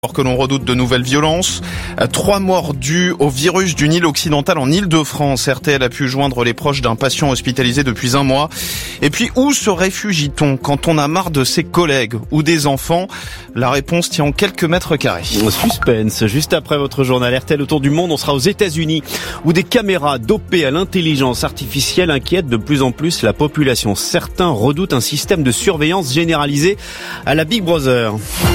Alors que l'on redoute de nouvelles violences, 3 morts dus au virus du Nil occidental en Île-de-France. RTL a pu joindre les proches d'un patient hospitalisé depuis 1 mois. Et puis, où se réfugie-t-on quand on a marre de ses collègues ou des enfants? La réponse tient en quelques mètres carrés. Suspense. Juste après votre journal RTL autour du monde, on sera aux États-Unis où des caméras dopées à l'intelligence artificielle inquiètent de plus en plus la population. Certains redoutent un système de surveillance généralisé à la Big Brother.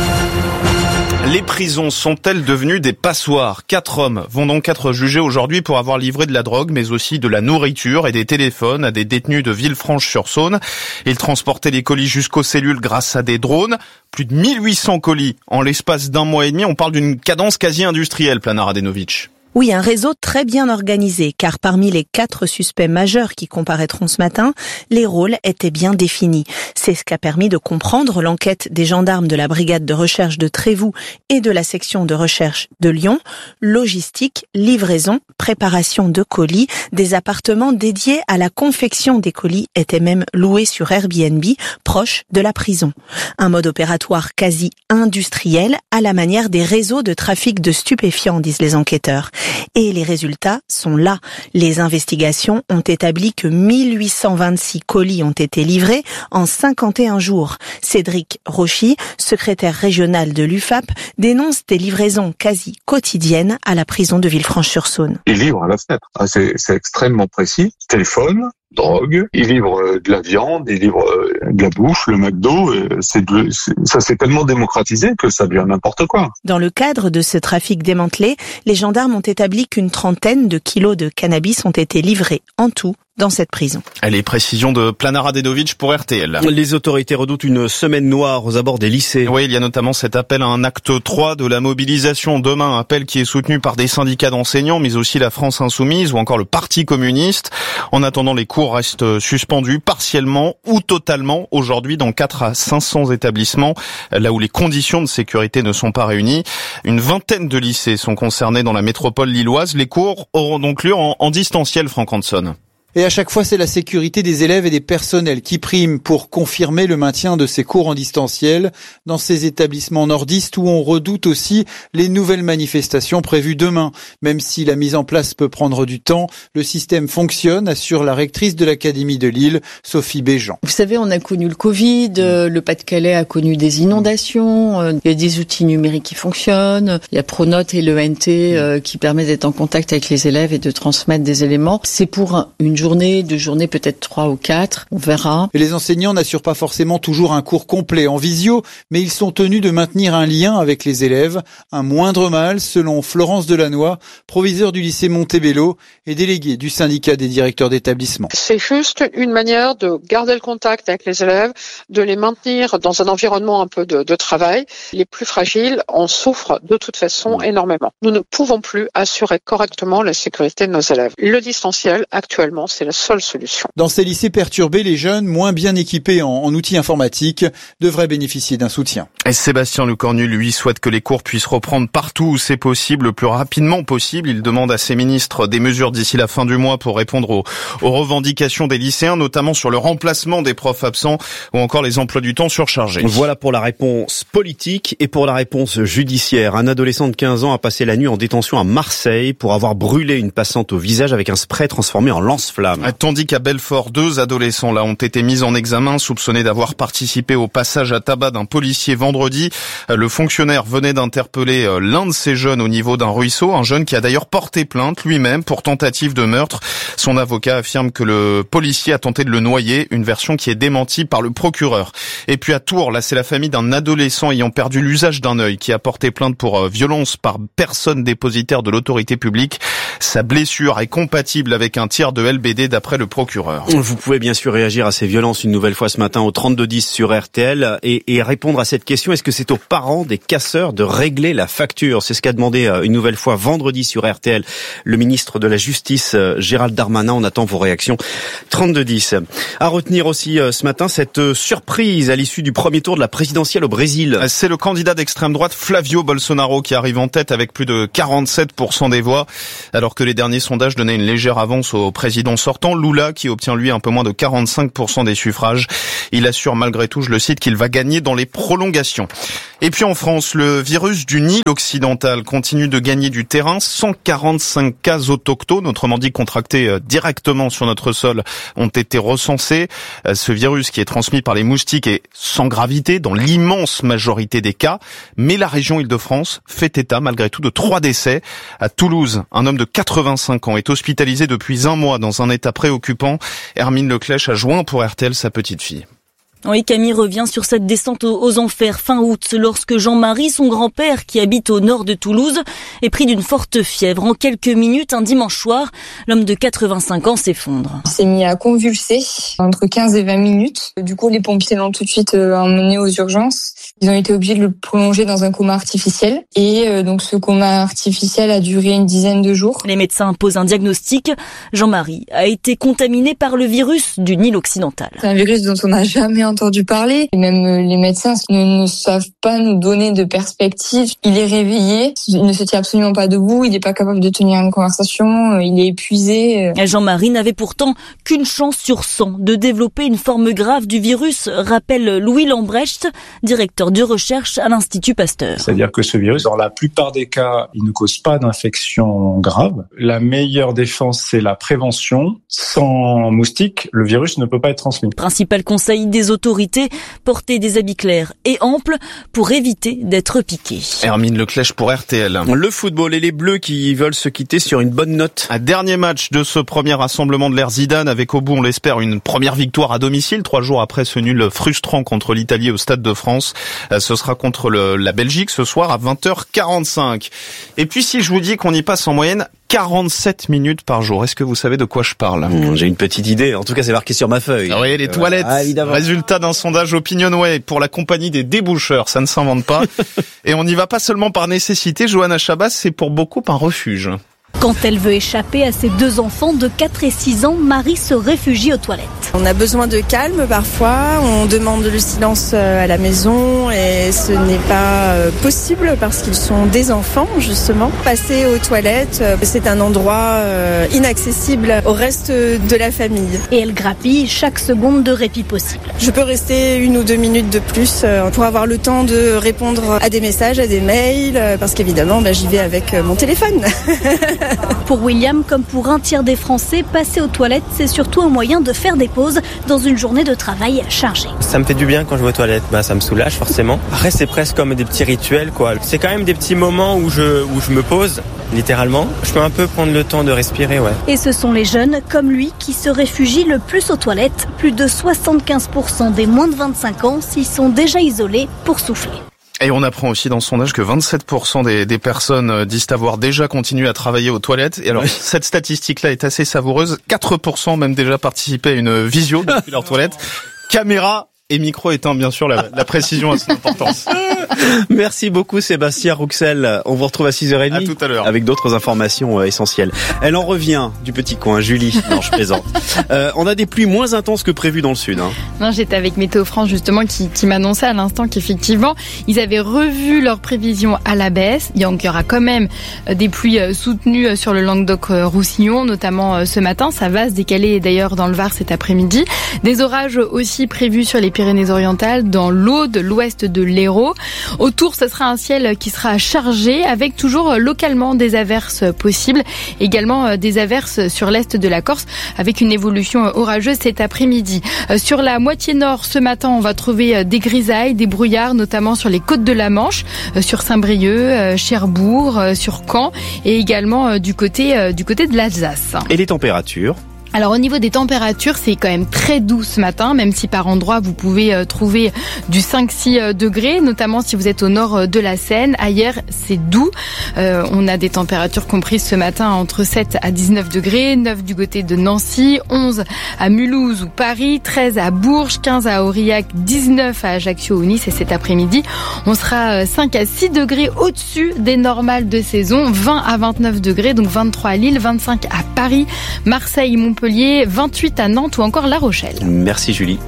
Les prisons sont-elles devenues des passoires? 4 hommes vont donc être jugés aujourd'hui pour avoir livré de la drogue, mais aussi de la nourriture et des téléphones à des détenus de Villefranche-sur-Saône. Ils transportaient les colis jusqu'aux cellules grâce à des drones. Plus de 1800 colis en l'espace d'1 mois et demi. On parle d'une cadence quasi industrielle, Plana Radenovic. Oui, un réseau très bien organisé, car parmi les 4 suspects majeurs qui comparaîtront ce matin, les rôles étaient bien définis. C'est ce qu'a permis de comprendre l'enquête des gendarmes de la brigade de recherche de Trévoux et de la section de recherche de Lyon. Logistique, livraison, préparation de colis, des appartements dédiés à la confection des colis étaient même loués sur Airbnb, proche de la prison. Un mode opératoire quasi industriel, à la manière des réseaux de trafic de stupéfiants, disent les enquêteurs. Et les résultats sont là. Les investigations ont établi que 1826 colis ont été livrés en 51 jours. Cédric Rochy, secrétaire régional de l'UFAP, dénonce des livraisons quasi quotidiennes à la prison de Villefranche-sur-Saône. Ils livrent à la fenêtre. C'est extrêmement précis. Téléphone, drogue, ils livrent de la viande, ils livrent de la bouffe, le McDo. Ça s'est tellement démocratisé que ça devient n'importe quoi. Dans le cadre de ce trafic démantelé, les gendarmes ont établi qu'une 30aine de kilos de cannabis ont été livrés en tout dans cette prison. Les précisions de Plana Radenovic pour RTL. Les autorités redoutent une semaine noire aux abords des lycées. Oui, il y a notamment cet appel à un acte 3 de la mobilisation demain, appel qui est soutenu par des syndicats d'enseignants, mais aussi la France Insoumise ou encore le Parti communiste. En attendant, les cours restent suspendus partiellement ou totalement aujourd'hui dans 4 à 500 établissements, là où les conditions de sécurité ne sont pas réunies. Une vingtaine de lycées sont concernés dans la métropole lilloise. Les cours auront donc lieu en distanciel, Franck Hanson. Et à chaque fois, c'est la sécurité des élèves et des personnels qui prime pour confirmer le maintien de ces cours en distanciel dans ces établissements nordistes où on redoute aussi les nouvelles manifestations prévues demain. Même si la mise en place peut prendre du temps, le système fonctionne, assure la rectrice de l'Académie de Lille, Sophie Béjean. Vous savez, on a connu le Covid, le Pas-de-Calais a connu des inondations, il y a des outils numériques qui fonctionnent, il y a Pronote et l'ENT qui permettent d'être en contact avec les élèves et de transmettre des éléments. C'est pour une journée, 2 journées, peut-être 3 ou 4, on verra. Et les enseignants n'assurent pas forcément toujours un cours complet en visio, mais ils sont tenus de maintenir un lien avec les élèves. Un moindre mal, selon Florence Delannoy, proviseure du lycée Montebello et déléguée du syndicat des directeurs d'établissement. C'est juste une manière de garder le contact avec les élèves, de les maintenir dans un environnement un peu de travail. Les plus fragiles en souffrent de toute façon énormément. Nous ne pouvons plus assurer correctement la sécurité de nos élèves. Le distanciel, actuellement, c'est la seule solution. Dans ces lycées perturbés, les jeunes, moins bien équipés en outils informatiques, devraient bénéficier d'un soutien. Et Sébastien Lecornu, lui, souhaite que les cours puissent reprendre partout où c'est possible, le plus rapidement possible. Il demande à ses ministres des mesures d'ici la fin du mois pour répondre aux revendications des lycéens, notamment sur le remplacement des profs absents ou encore les emplois du temps surchargés. Voilà pour la réponse politique et pour la réponse judiciaire. Un adolescent de 15 ans a passé la nuit en détention à Marseille pour avoir brûlé une passante au visage avec un spray transformé en lance-flamme. Tandis qu'à Belfort, 2 adolescents là ont été mis en examen, soupçonnés d'avoir participé au passage à tabac d'un policier vendredi. Le fonctionnaire venait d'interpeller l'un de ces jeunes au niveau d'un ruisseau, un jeune qui a d'ailleurs porté plainte lui-même pour tentative de meurtre. Son avocat affirme que le policier a tenté de le noyer, une version qui est démentie par le procureur. Et puis à Tours, là c'est la famille d'un adolescent ayant perdu l'usage d'un œil qui a porté plainte pour violence par personne dépositaire de l'autorité publique. Sa blessure est compatible avec un tir de LBD d'après le procureur. Vous pouvez bien sûr réagir à ces violences une nouvelle fois ce matin au 3210 sur RTL et répondre à cette question. Est-ce que c'est aux parents des casseurs de régler la facture? C'est ce qu'a demandé une nouvelle fois vendredi sur RTL le ministre de la Justice Gérald Darmanin. On attend vos réactions. 3210. À retenir aussi ce matin cette surprise à l'issue du premier tour de la présidentielle au Brésil. C'est le candidat d'extrême droite Flavio Bolsonaro qui arrive en tête avec plus de 47% des voix, alors que les derniers sondages donnaient une légère avance au président sortant, Lula, qui obtient lui un peu moins de 45% des suffrages. Il assure malgré tout, je le cite, qu'il va gagner dans les prolongations. Et puis en France, le virus du Nil occidental continue de gagner du terrain. 145 cas autochtones, autrement dit contractés directement sur notre sol, ont été recensés. Ce virus qui est transmis par les moustiques est sans gravité dans l'immense majorité des cas. Mais la région Île-de-France fait état malgré tout de 3 décès. À Toulouse, un homme de 85 ans est hospitalisé depuis un mois dans un état préoccupant. Hermine Leclèche a joint pour RTL sa petite fille. Oui, Camille revient sur cette descente aux enfers fin août lorsque Jean-Marie, son grand-père qui habite au nord de Toulouse, est pris d'une forte fièvre. En quelques minutes, un dimanche soir, l'homme de 85 ans s'effondre. Il s'est mis à convulser entre 15 et 20 minutes. Du coup, les pompiers l'ont tout de suite emmené aux urgences. Ils ont été obligés de le prolonger dans un coma artificiel. Et donc ce coma artificiel a duré une dizaine de jours. Les médecins posent un diagnostic. Jean-Marie a été contaminé par le virus du Nil occidental. C'est un virus dont on n'a jamais entendu parler. Et même les médecins ne savent pas nous donner de perspective. Il est réveillé, il ne se tient absolument pas debout, il n'est pas capable de tenir une conversation, il est épuisé. Jean-Marie n'avait pourtant qu'une chance sur 100 de développer une forme grave du virus, rappelle Louis Lambrecht, directeur de recherche à l'Institut Pasteur. C'est-à-dire que ce virus, dans la plupart des cas, il ne cause pas d'infection grave. La meilleure défense, c'est la prévention. Sans moustiques, le virus ne peut pas être transmis. Principal conseil des autorités, porter des habits clairs et amples pour éviter d'être piqué. Hermine Leclèche pour RTL. Le football et les Bleus qui veulent se quitter sur une bonne note. Un dernier match de ce premier rassemblement de l'ère Zidane avec au bout, on l'espère, une première victoire à domicile, 3 jours après ce nul frustrant contre l'Italie au Stade de France. Ce sera contre la Belgique ce soir à 20h45. Et puis si je vous dis qu'on y passe en moyenne 47 minutes par jour, est-ce que vous savez de quoi je parle ? J'ai une petite idée, en tout cas c'est marqué sur ma feuille. Oui, les toilettes. Évidemment. Résultat d'un sondage Opinionway pour la compagnie des déboucheurs, ça ne s'invente pas. Et on n'y va pas seulement par nécessité, Johanna Chabas, c'est pour beaucoup un refuge. Quand elle veut échapper à ses 2 enfants de 4 et 6 ans, Marie se réfugie aux toilettes. On a besoin de calme parfois, on demande le silence à la maison et ce n'est pas possible parce qu'ils sont des enfants justement. Passer aux toilettes, c'est un endroit inaccessible au reste de la famille. Et elle grappille chaque seconde de répit possible. Je peux rester 1 ou 2 minutes de plus pour avoir le temps de répondre à des messages, à des mails, parce qu'évidemment j'y vais avec mon téléphone. Pour William, comme pour un tiers des Français, passer aux toilettes, c'est surtout un moyen de faire des pauses dans une journée de travail chargée. Ça me fait du bien quand je vais aux toilettes, ça me soulage forcément. Après, c'est presque comme des petits rituels, quoi. C'est quand même des petits moments où je me pose, littéralement. Je peux un peu prendre le temps de respirer, ouais. Et ce sont les jeunes, comme lui, qui se réfugient le plus aux toilettes. Plus de 75% des moins de 25 ans s'y sont déjà isolés pour souffler. Et on apprend aussi dans ce sondage que 27% des personnes disent avoir déjà continué à travailler aux toilettes. Et alors, cette statistique-là est assez savoureuse. 4% ont même déjà participé à une visio depuis leur toilette. Caméra et micro éteint, bien sûr, la précision a son importance. Merci beaucoup Sébastien Rouxel. On vous retrouve à 6h30. À tout à l'heure. Avec d'autres informations essentielles. Elle en revient du petit coin, Julie. Non, je plaisante. On a des pluies moins intenses que prévu dans le sud. Non, j'étais avec Météo France justement qui m'annonçait à l'instant qu'effectivement, ils avaient revu leurs prévisions à la baisse. Il y aura quand même des pluies soutenues sur le Languedoc-Roussillon, notamment ce matin. Ça va se décaler d'ailleurs dans le Var cet après-midi. Des orages aussi prévus sur les Pyrénées-Orientales, dans l'Aude, l'ouest de l'Hérault. Autour, ce sera un ciel qui sera chargé avec toujours localement des averses possibles. Également des averses sur l'est de la Corse avec une évolution orageuse cet après-midi. Sur la moitié nord, ce matin, on va trouver des grisailles, des brouillards, notamment sur les côtes de la Manche, sur Saint-Brieuc, Cherbourg, sur Caen et également du côté de l'Alsace. Et les températures ? Alors au niveau des températures, c'est quand même très doux ce matin, même si par endroits vous pouvez trouver du 5-6 degrés, notamment si vous êtes au nord de la Seine. Ailleurs, c'est doux. On a des températures comprises ce matin entre 7 à 19 degrés, 9 du côté de Nancy, 11 à Mulhouse ou Paris, 13 à Bourges, 15 à Aurillac, 19 à Ajaccio ou Nice. Et cet après-midi, on sera 5 à 6 degrés au-dessus des normales de saison, 20 à 29 degrés, donc 23 à Lille, 25 à Paris, Marseille, Montpellier, 28 à Nantes ou encore La Rochelle. Merci Julie.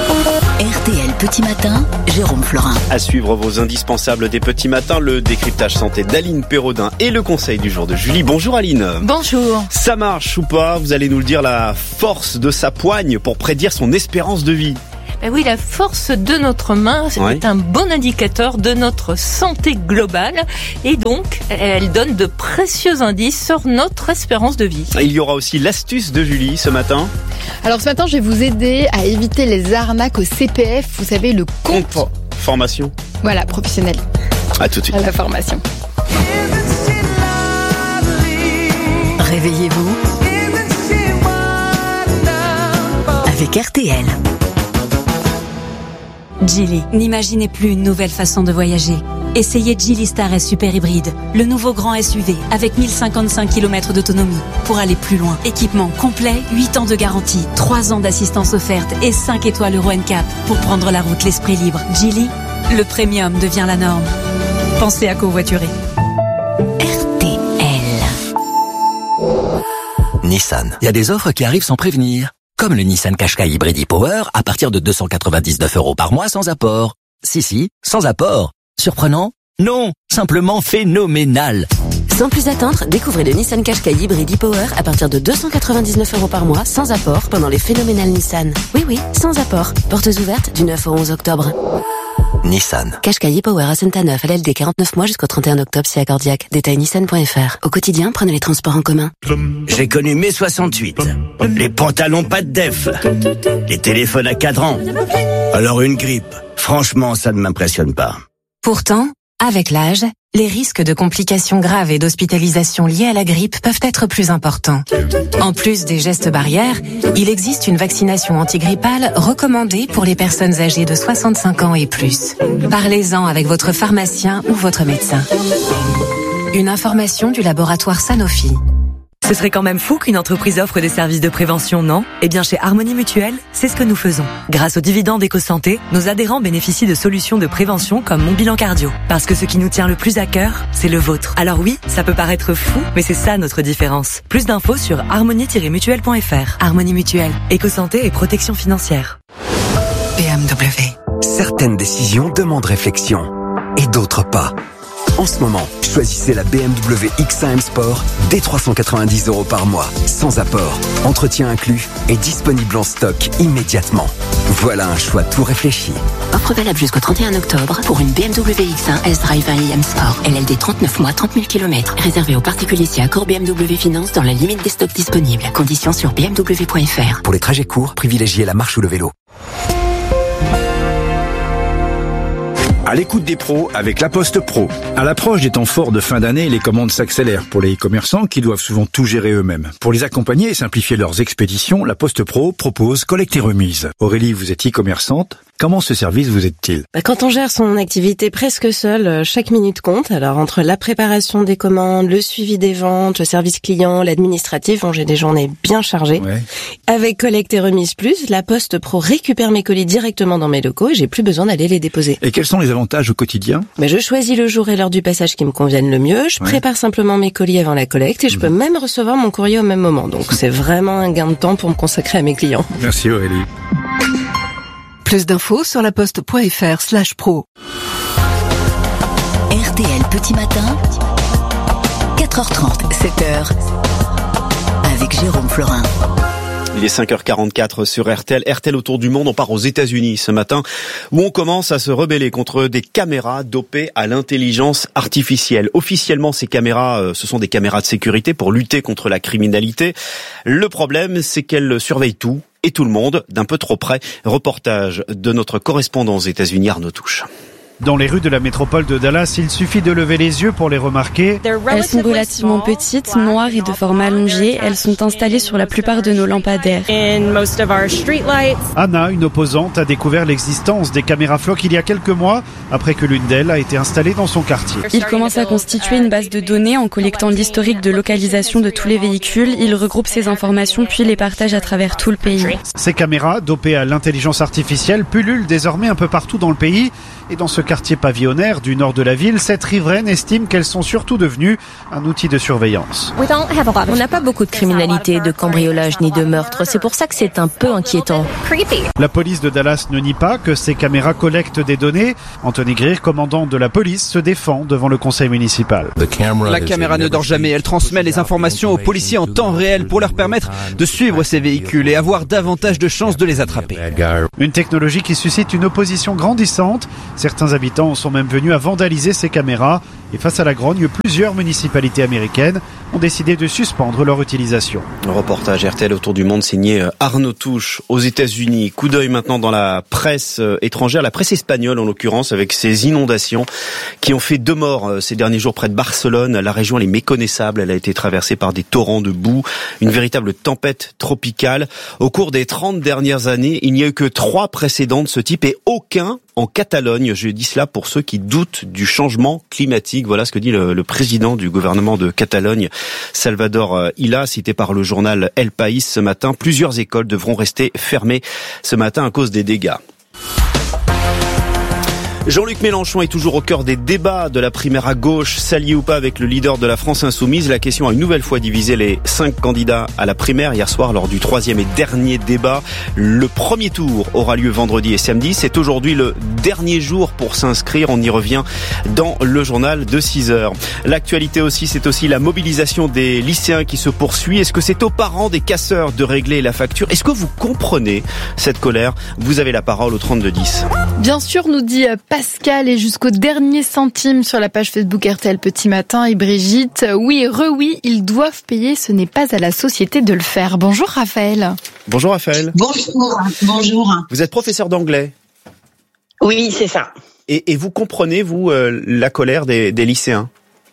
RTL Petit Matin, Jérôme Florin. À suivre vos indispensables des petits matins, le décryptage santé d'Aline Perraudin et le conseil du jour de Julie. Bonjour Aline. Bonjour. Ça marche ou pas ? Vous allez nous le dire, la force de sa poigne pour prédire son espérance de vie. Oui, la force de notre main, c'est un bon indicateur de notre santé globale et donc elle donne de précieux indices sur notre espérance de vie. Il y aura aussi l'astuce de Julie ce matin. Alors ce matin, je vais vous aider à éviter les arnaques au CPF, vous savez, le compte. Formation. Voilà, professionnel. À tout de suite. À la formation. Réveillez-vous avec RTL. Geely, n'imaginez plus une nouvelle façon de voyager. Essayez Geely Star S Super Hybride, le nouveau grand SUV avec 1055 km d'autonomie pour aller plus loin. Équipement complet, 8 ans de garantie, 3 ans d'assistance offerte et 5 étoiles Euro NCAP pour prendre la route l'esprit libre. Geely, le premium devient la norme. Pensez à covoiturer. Nissan. Il y a des offres qui arrivent sans prévenir. Comme le Nissan Qashqai Hybrid e-Power à partir de 299 € par mois sans apport. Si, sans apport. Surprenant? Non, simplement phénoménal. Sans plus attendre, découvrez le Nissan Qashqai Hybrid e-Power à partir de 299 € par mois sans apport pendant les phénoménales Nissan. Oui, sans apport. Portes ouvertes du 9 au 11 octobre. Nissan. Qashqai e-Power à Saint-Neuf, LLD 49 mois jusqu'au 31 octobre si accordiaque. Détail nissan.fr. Au quotidien, prenez les transports en commun. J'ai connu mai 68. Les pantalons pas de def. Les téléphones à cadran. Alors une grippe. Franchement, ça ne m'impressionne pas. Pourtant, avec l'âge, les risques de complications graves et d'hospitalisation liées à la grippe peuvent être plus importants. En plus des gestes barrières, il existe une vaccination antigrippale recommandée pour les personnes âgées de 65 ans et plus. Parlez-en avec votre pharmacien ou votre médecin. Une information du laboratoire Sanofi. Ce serait quand même fou qu'une entreprise offre des services de prévention, non? Eh bien, chez Harmonie Mutuelle, c'est ce que nous faisons. Grâce aux dividendes EcoSanté, nos adhérents bénéficient de solutions de prévention comme Mon Bilan Cardio. Parce que ce qui nous tient le plus à cœur, c'est le vôtre. Alors oui, ça peut paraître fou, mais c'est ça notre différence. Plus d'infos sur harmonie-mutuelle.fr. Harmonie Mutuelle, EcoSanté et protection financière. BMW. Certaines décisions demandent réflexion et d'autres pas. En ce moment, choisissez la BMW X1 M Sport dès 390 € par mois, sans apport, entretien inclus et disponible en stock immédiatement. Voilà un choix tout réfléchi. Offre valable jusqu'au 31 octobre pour une BMW X1 S-Drive M Sport. LLD 39 mois, 30 000 km. Réservé aux particuliers si accord BMW Finance dans la limite des stocks disponibles. Conditions sur bmw.fr. Pour les trajets courts, privilégiez la marche ou le vélo. À l'écoute des pros avec La Poste Pro. À l'approche des temps forts de fin d'année, les commandes s'accélèrent pour les commerçants qui doivent souvent tout gérer eux-mêmes. Pour les accompagner et simplifier leurs expéditions, La Poste Pro propose collecte et remise. Aurélie, vous êtes e-commerçante. Comment ce service vous aide-t-il? Quand on gère son activité presque seul, chaque minute compte. Alors entre la préparation des commandes, le suivi des ventes, le service client, l'administratif, j'ai des journées bien chargées. Ouais. Avec Collecte et Remise Plus, La Poste Pro récupère mes colis directement dans mes locaux et j'ai plus besoin d'aller les déposer. Et quels sont les avantages au quotidien? Je choisis le jour et l'heure du passage qui me conviennent le mieux. Je prépare simplement mes colis avant la collecte et je peux même recevoir mon courrier au même moment. Donc c'est vraiment un gain de temps pour me consacrer à mes clients. Merci Aurélie. Plus d'infos sur laposte.fr/pro. RTL Petit Matin, 4h30, 7h, avec Jérôme Florin. Il est 5h44 sur RTL. RTL autour du monde, on part aux États-Unis ce matin, où on commence à se rebeller contre des caméras dopées à l'intelligence artificielle. Officiellement, ces caméras, ce sont des caméras de sécurité pour lutter contre la criminalité. Le problème, c'est qu'elles surveillent tout et tout le monde d'un peu trop près. Reportage de notre correspondant aux États-Unis, Arnaud Touche. Dans les rues de la métropole de Dallas, il suffit de lever les yeux pour les remarquer. Elles sont relativement petites, noires et de forme allongée. Elles sont installées sur la plupart de nos lampadaires. Anna, une opposante, a découvert l'existence des caméras flocs il y a quelques mois, après que l'une d'elles a été installée dans son quartier. Ils commencent à constituer une base de données en collectant l'historique de localisation de tous les véhicules. Ils regroupent ces informations puis les partagent à travers tout le pays. Ces caméras, dopées à l'intelligence artificielle, pullulent désormais un peu partout dans le pays. Et dans ce quartier pavillonnaire du nord de la ville, cette riveraine estime qu'elles sont surtout devenues un outil de surveillance. On n'a pas beaucoup de criminalité, de cambriolage ni de meurtre. C'est pour ça que c'est un peu inquiétant. La police de Dallas ne nie pas que ces caméras collectent des données. Anthony Greer, commandant de la police, se défend devant le conseil municipal. La caméra ne dort jamais. Elle transmet les informations aux policiers en temps réel pour leur permettre de suivre ces véhicules et avoir davantage de chances de les attraper. Une technologie qui suscite une opposition grandissante. Certains habitants sont même venus à vandaliser ces caméras. Et face à la grogne, plusieurs municipalités américaines ont décidé de suspendre leur utilisation. Le reportage RTL autour du monde signé Arnaud Touche aux États-Unis. Coup d'œil maintenant dans la presse étrangère, la presse espagnole en l'occurrence, avec ces inondations qui ont fait 2 morts ces derniers jours près de Barcelone. La région elle est méconnaissable, elle a été traversée par des torrents de boue, une véritable tempête tropicale. Au cours des 30 dernières années, il n'y a eu que 3 précédents de ce type et aucun en Catalogne. Je dis cela pour ceux qui doutent du changement climatique. Voilà ce que dit le président du gouvernement de Catalogne, Salvador Illa, cité par le journal El País ce matin. Plusieurs écoles devront rester fermées ce matin à cause des dégâts. Jean-Luc Mélenchon est toujours au cœur des débats de la primaire à gauche, s'allier ou pas avec le leader de la France Insoumise. La question a une nouvelle fois divisé les 5 candidats à la primaire hier soir lors du 3e et dernier débat. Le premier tour aura lieu vendredi et samedi. C'est aujourd'hui le dernier jour pour s'inscrire. On y revient dans le journal de 6h. L'actualité aussi, c'est aussi la mobilisation des lycéens qui se poursuit. Est-ce que c'est aux parents des casseurs de régler la facture? Est-ce que vous comprenez cette colère? Vous avez la parole au 32-10. Bien sûr, nous dit Pascal, et jusqu'au dernier centime sur la page Facebook RTL Petit Matin. Et Brigitte, oui, ils doivent payer, ce n'est pas à la société de le faire. Bonjour Raphaël. Bonjour Raphaël. Bonjour. Vous êtes professeur d'anglais? Oui, c'est ça. Et vous comprenez, vous, la colère des lycéens?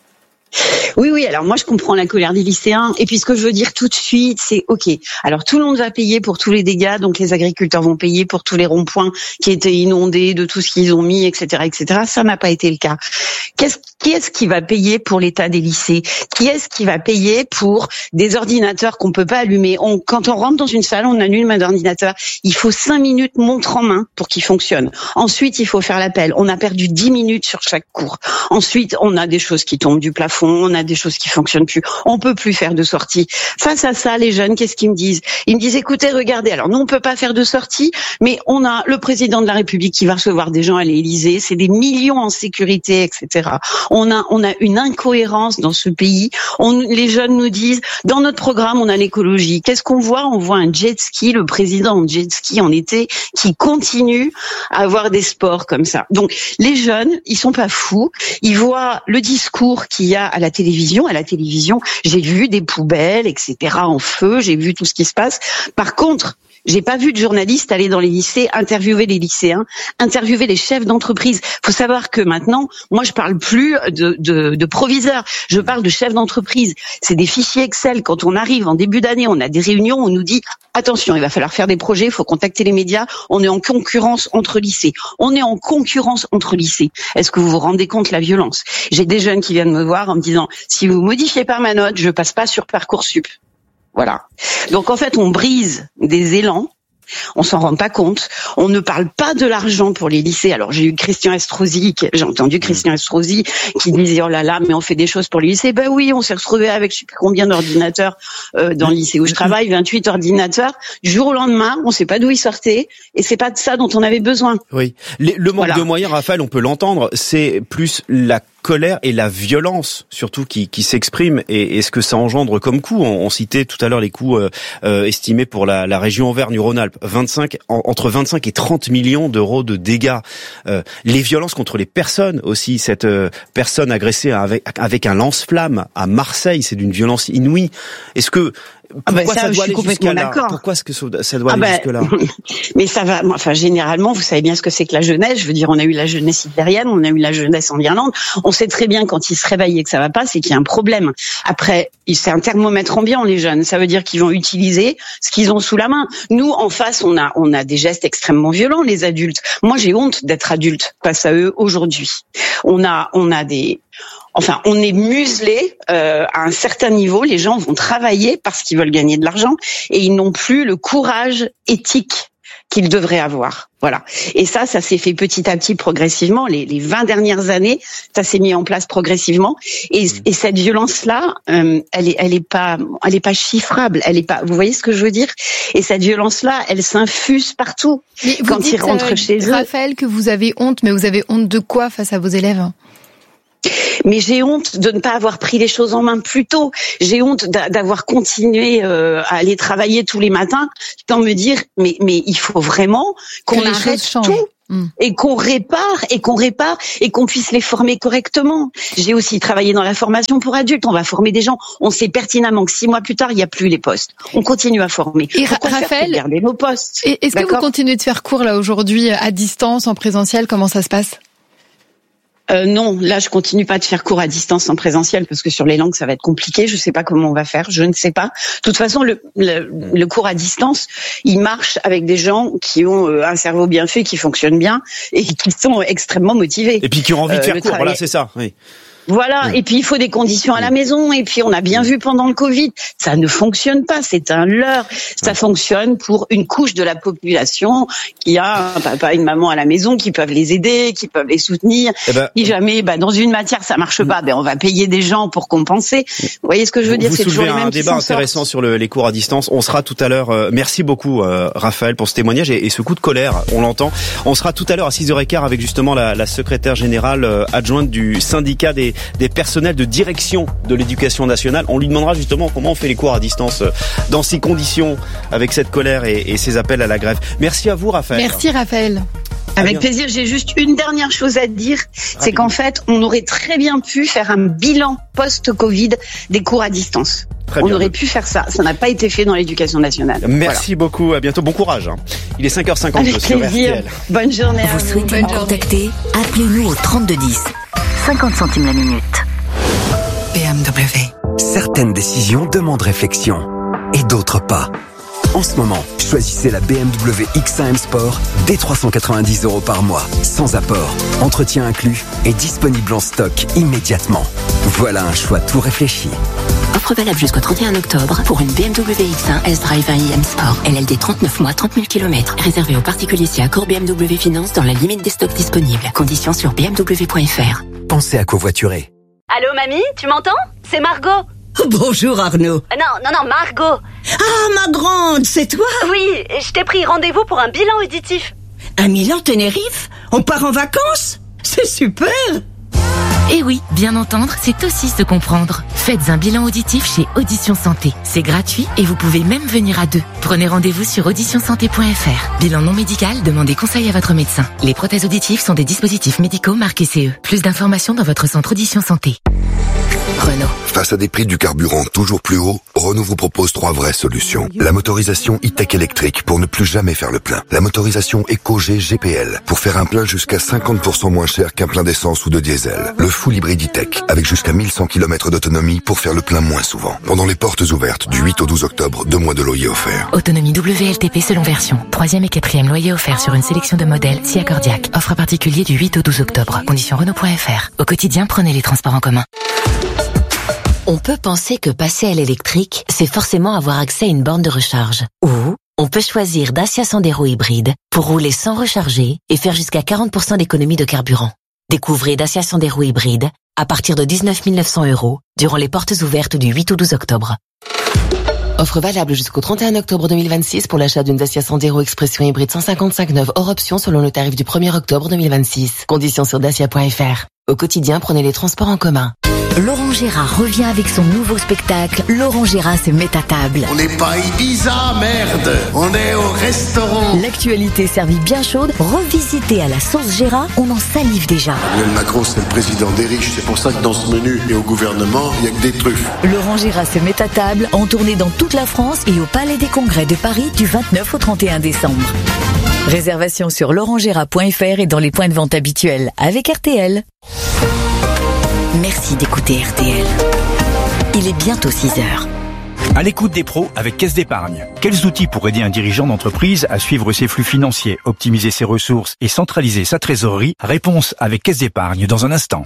Oui, alors moi je comprends la colère des lycéens, et puis ce que je veux dire tout de suite, c'est ok, alors tout le monde va payer pour tous les dégâts, donc les agriculteurs vont payer pour tous les ronds-points qui étaient inondés, de tout ce qu'ils ont mis, etc., ça n'a pas été le cas. Qui est-ce qui va payer pour l'état des lycées? Qui est-ce qui va payer pour des ordinateurs qu'on peut pas allumer? Quand on rentre dans une salle, on allume un ordinateur, il faut 5 minutes montre en main pour qu'il fonctionne. Ensuite, il faut faire l'appel. On a perdu 10 minutes sur chaque cours. Ensuite, on a des choses qui tombent du plafond, on a des choses qui fonctionnent plus. On peut plus faire de sortie. Face à ça, les jeunes, qu'est-ce qu'ils me disent? Ils me disent, écoutez, regardez, alors nous, on peut pas faire de sortie, mais on a le président de la République qui va recevoir des gens à l'Élysée, c'est des millions en sécurité, etc. On a une incohérence dans ce pays. Les jeunes nous disent, dans notre programme, on a l'écologie. Qu'est-ce qu'on voit? On voit un jet ski, le président en jet ski en été, qui continue à avoir des sports comme ça. Donc, les jeunes, ils sont pas fous. Ils voient le discours qu'il y a à la télévision. À la télévision, j'ai vu des poubelles, etc., en feu. J'ai vu tout ce qui se passe. Par contre, j'ai pas vu de journalistes aller dans les lycées, interviewer les lycéens, interviewer les chefs d'entreprise. Faut savoir que maintenant, moi, je parle plus de proviseurs. Je parle de chefs d'entreprise. C'est des fichiers Excel. Quand on arrive en début d'année, on a des réunions, on nous dit, attention, il va falloir faire des projets, il faut contacter les médias. On est en concurrence entre lycées. Est-ce que vous vous rendez compte de la violence? J'ai des jeunes qui viennent me voir en me disant, si vous modifiez pas ma note, je passe pas sur Parcoursup. Voilà. Donc en fait, on brise des élans. On s'en rend pas compte. On ne parle pas de l'argent pour les lycées. Alors j'ai entendu Christian Estrosi qui disait oh là là, mais on fait des choses pour les lycées. Ben oui, on s'est retrouvé avec je sais plus combien d'ordinateurs dans le lycée où je travaille, 28 ordinateurs. Du jour au lendemain, on sait pas d'où ils sortaient et c'est pas de ça dont on avait besoin. Oui, le manque de moyens, Raphaël, on peut l'entendre. C'est plus la colère et la violence surtout qui s'expriment et ce que ça engendre comme coût. On citait tout à l'heure les coûts estimés pour la région Auvergne-Rhône-Alpes, entre 25 et 30 millions d'euros de dégâts. Les violences contre les personnes aussi, cette personne agressée avec un lance-flamme à Marseille, c'est d'une violence inouïe. Est-ce que pourquoi ça doit aller jusqu'à-là? Pourquoi est-ce que ça doit aller jusque-là? Mais ça va, enfin, généralement, vous savez bien ce que c'est que la jeunesse. Je veux dire, on a eu la jeunesse hitlérienne, on a eu la jeunesse en Irlande. On sait très bien quand ils se réveillent et que ça va pas, c'est qu'il y a un problème. Après, c'est un thermomètre ambiant, les jeunes. Ça veut dire qu'ils vont utiliser ce qu'ils ont sous la main. Nous, en face, on a des gestes extrêmement violents, les adultes. Moi, j'ai honte d'être adulte face à eux aujourd'hui. On est muselé à un certain niveau. Les gens vont travailler parce qu'ils veulent gagner de l'argent et ils n'ont plus le courage éthique qu'ils devraient avoir. Voilà. Et ça s'est fait petit à petit, progressivement. Les 20 dernières années, ça s'est mis en place progressivement. Et cette violence-là, elle est pas chiffrable. Elle est pas. Vous voyez ce que je veux dire? Et cette violence-là, elle s'infuse partout. Mais quand ils rentrent chez eux. Raphaël, que vous avez honte, mais vous avez honte de quoi face à vos élèves? Mais j'ai honte de ne pas avoir pris les choses en main plus tôt. J'ai honte d'avoir continué à aller travailler tous les matins, sans me dire mais il faut vraiment qu'on arrête tout. Et qu'on répare et qu'on puisse les former correctement. J'ai aussi travaillé dans la formation pour adultes. On va former des gens. On sait pertinemment que 6 mois plus tard, il n'y a plus les postes. On continue à former. Et Raphaël, garder nos postes. Est-ce que vous continuez de faire cours là aujourd'hui à distance, en présentiel? Comment ça se passe? Non, là je continue pas de faire cours à distance en présentiel parce que sur les langues ça va être compliqué. Je sais pas comment on va faire, je ne sais pas. De toute façon, le cours à distance, il marche avec des gens qui ont un cerveau bien fait, qui fonctionne bien et qui sont extrêmement motivés. Et puis qui ont envie de faire cours. Voilà, c'est ça. Oui. Voilà, et puis il faut des conditions à la maison, et puis on a bien vu pendant le Covid, ça ne fonctionne pas, c'est un leurre. Ça fonctionne pour une couche de la population qui a un papa et une maman à la maison, qui peuvent les aider, qui peuvent les soutenir. Si jamais dans une matière ça marche pas, on va payer des gens pour compenser. Vous voyez ce que je veux dire? C'est toujours les mêmes. Vous soulevez un débat intéressant sur les cours à distance. On sera tout à l'heure, merci beaucoup Raphaël pour ce témoignage et ce coup de colère, on l'entend. On sera tout à l'heure à 6h15 avec justement la secrétaire générale adjointe du syndicat des personnels de direction de l'éducation nationale. On lui demandera justement comment on fait les cours à distance dans ces conditions, avec cette colère et ces appels à la grève. Merci à vous Raphaël. Merci Raphaël. Avec plaisir, j'ai juste une dernière chose à dire, c'est qu'en fait, on aurait très bien pu faire un bilan post-Covid des cours à distance. On aurait pu faire ça. Ça n'a pas été fait dans l'éducation nationale. Merci beaucoup. À bientôt. Bon courage. Il est 5h52 avec sur plaisir. RTL. Bonne journée à vous. Vous souhaitez nous contacter? Appelez-nous au 3210. 50 centimes la minute. BMW. Certaines décisions demandent réflexion et d'autres pas. En ce moment, choisissez la BMW X1 M Sport dès 390 € par mois, sans apport, entretien inclus et disponible en stock immédiatement. Voilà un choix tout réfléchi. Offre valable jusqu'au 31 octobre pour une BMW X1 S-Drive iM Sport. LLD 39 mois, 30 000 km. Réservé aux particuliers si accord BMW Finance dans la limite des stocks disponibles. Conditions sur bmw.fr. Pensez à covoiturer. Allô mamie, tu m'entends? C'est Margot. Bonjour Arnaud. Non, Margot. Ah, ma grande, c'est toi? Oui, je t'ai pris rendez-vous pour un bilan auditif. Un Milan Tenerife? On part en vacances? C'est super! Et oui, bien entendre, c'est aussi se comprendre. Faites un bilan auditif chez Audition Santé. C'est gratuit et vous pouvez même venir à 2. Prenez rendez-vous sur auditionsanté.fr. Bilan non médical, demandez conseil à votre médecin. Les prothèses auditives sont des dispositifs médicaux marqués CE. Plus d'informations dans votre centre Audition Santé. Renault. Face à des prix du carburant toujours plus hauts, Renault vous propose 3 vraies solutions. La motorisation e-tech électrique pour ne plus jamais faire le plein. La motorisation EcoG GPL pour faire un plein jusqu'à 50% moins cher qu'un plein d'essence ou de diesel. Le full hybride e-tech avec jusqu'à 1100 km d'autonomie pour faire le plein moins souvent. Pendant les portes ouvertes du 8 au 12 octobre, 2 mois de loyer offert. Autonomie WLTP selon version. 3e et 4e loyer offert sur une sélection de modèles si accordiaque. Offre particulier du 8 au 12 octobre. Conditions Renault.fr. Au quotidien, prenez les transports en commun. On peut penser que passer à l'électrique, c'est forcément avoir accès à une borne de recharge. Ou on peut choisir Dacia Sandero hybride pour rouler sans recharger et faire jusqu'à 40% d'économie de carburant. Découvrez Dacia Sandero hybride à partir de 19 900 € durant les portes ouvertes du 8 au 12 octobre. Offre valable jusqu'au 31 octobre 2026 pour l'achat d'une Dacia Sandero Expression hybride 155 neuve hors option selon le tarif du 1er octobre 2026. Conditions sur dacia.fr. Au quotidien, prenez les transports en commun. Laurent Gérard revient avec son nouveau spectacle. Laurent Gérard se met à table. On n'est pas Ibiza, merde. On est au restaurant. L'actualité servie bien chaude, revisitée à la sauce Gérard, on en salive déjà. Emmanuel Macron, c'est le président des riches. C'est pour ça que dans ce menu et au gouvernement, il n'y a que des truffes. Laurent Gérard se met à table, en tournée dans toute la France et au Palais des Congrès de Paris du 29 au 31 décembre. Réservation sur laurentgérard.fr et dans les points de vente habituels avec RTL. Merci d'écouter RTL. Il est bientôt 6h. À l'écoute des pros avec Caisse d'épargne. Quels outils pour aider un dirigeant d'entreprise à suivre ses flux financiers, optimiser ses ressources et centraliser sa trésorerie? Réponse avec Caisse d'épargne dans un instant.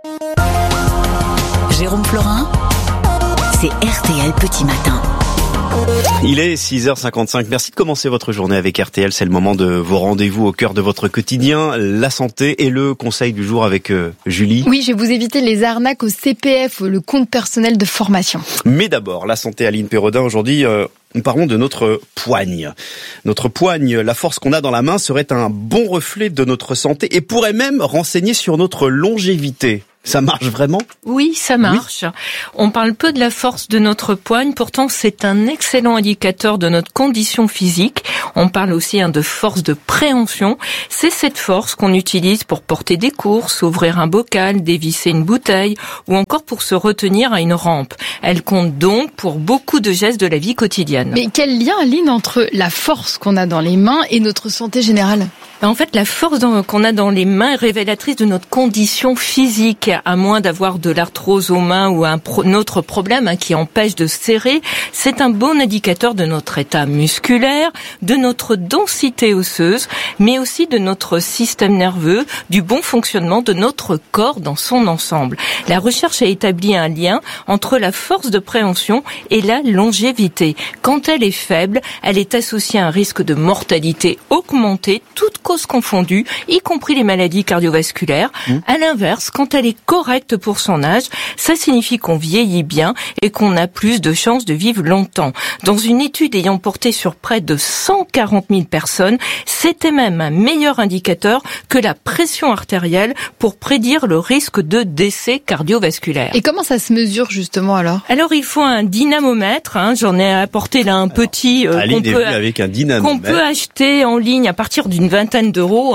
Jérôme Florin, c'est RTL Petit Matin. Il est 6h55. Merci de commencer votre journée avec RTL. C'est le moment de vos rendez-vous au cœur de votre quotidien, la santé et le conseil du jour avec Julie. Oui, je vais vous éviter les arnaques au CPF, le compte personnel de formation. Mais d'abord, la santé, Aline Perrodin. Aujourd'hui, nous parlons de notre poigne. Notre poigne, la force qu'on a dans la main serait un bon reflet de notre santé et pourrait même renseigner sur notre longévité. Ça marche vraiment ? Oui, ça marche. Oui. On parle peu de la force de notre poigne, pourtant c'est un excellent indicateur de notre condition physique. On parle aussi de force de préhension. C'est cette force qu'on utilise pour porter des courses, ouvrir un bocal, dévisser une bouteille ou encore pour se retenir à une rampe. Elle compte donc pour beaucoup de gestes de la vie quotidienne. Mais quel lien, Aline, entre la force qu'on a dans les mains et notre santé générale ? En fait, la force qu'on a dans les mains est révélatrice de notre condition physique. À moins d'avoir de l'arthrose aux mains ou un autre problème qui empêche de serrer, c'est un bon indicateur de notre état musculaire, de notre densité osseuse, mais aussi de notre système nerveux, du bon fonctionnement de notre corps dans son ensemble. La recherche a établi un lien entre la force de préhension et la longévité. Quand elle est faible, elle est associée à un risque de mortalité augmenté, toutes causes confondues, y compris les maladies cardiovasculaires. À l'inverse, quand elle est correcte pour son âge, ça signifie qu'on vieillit bien et qu'on a plus de chances de vivre longtemps. Dans une étude ayant porté sur près de 140 000 personnes, c'était même un meilleur indicateur que la pression artérielle pour prédire le risque de décès cardiovasculaire. Et comment ça se mesure justement alors ? Alors il faut un dynamomètre, j'en ai apporté là un petit qu'on peut acheter en ligne à partir d'une vingtaine d'euros.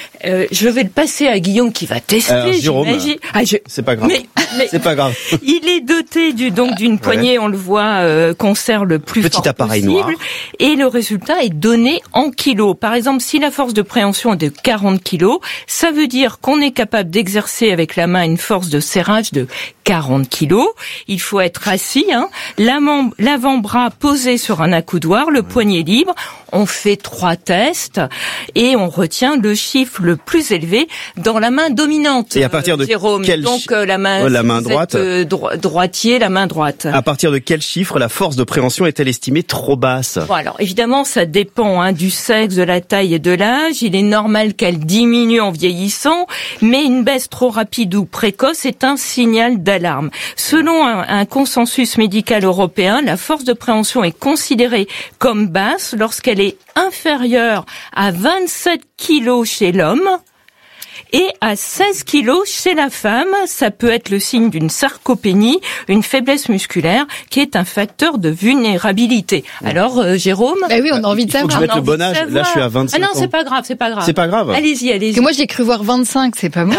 Je vais le passer à Guillaume qui va tester. Alors, Jérôme, c'est pas grave. Mais c'est pas grave. Il est doté d'une poignée, on le voit, qu'on serre le plus petit fort appareil possible, noir. Et le résultat est donné en kilos. Par exemple, si la force de préhension est de 40 kilos, ça veut dire qu'on est capable d'exercer avec la main une force de serrage de 40 kilos. Il faut être assis, l'avant-bras posé sur un accoudoir, le poignet libre. On fait 3 tests et on retient le chiffre le plus élevé dans la main dominante. Et à partir de Jérôme, la main droite, droitier, la main droite. À partir de quel chiffre la force de préhension est-elle estimée trop basse ? Bon, alors évidemment, ça dépend du sexe, de la taille et de l'âge. Il est normal qu'elle diminue en vieillissant, mais une baisse trop rapide ou précoce est un signal d'alarme. Selon un consensus médical européen, la force de préhension est considérée comme basse lorsqu'elle est inférieure à 27 kilos chez l'homme et à 16 kilos chez la femme. Ça peut être le signe d'une sarcopénie, une faiblesse musculaire, qui est un facteur de vulnérabilité. Alors, Jérôme? Bah oui, on a envie de savoir. Faut que je mette le bon âge. Là, je suis à 25 ans. Ah non, c'est pas grave. C'est pas grave. Allez-y. Parce que moi, j'ai cru voir 25, c'est pas bon,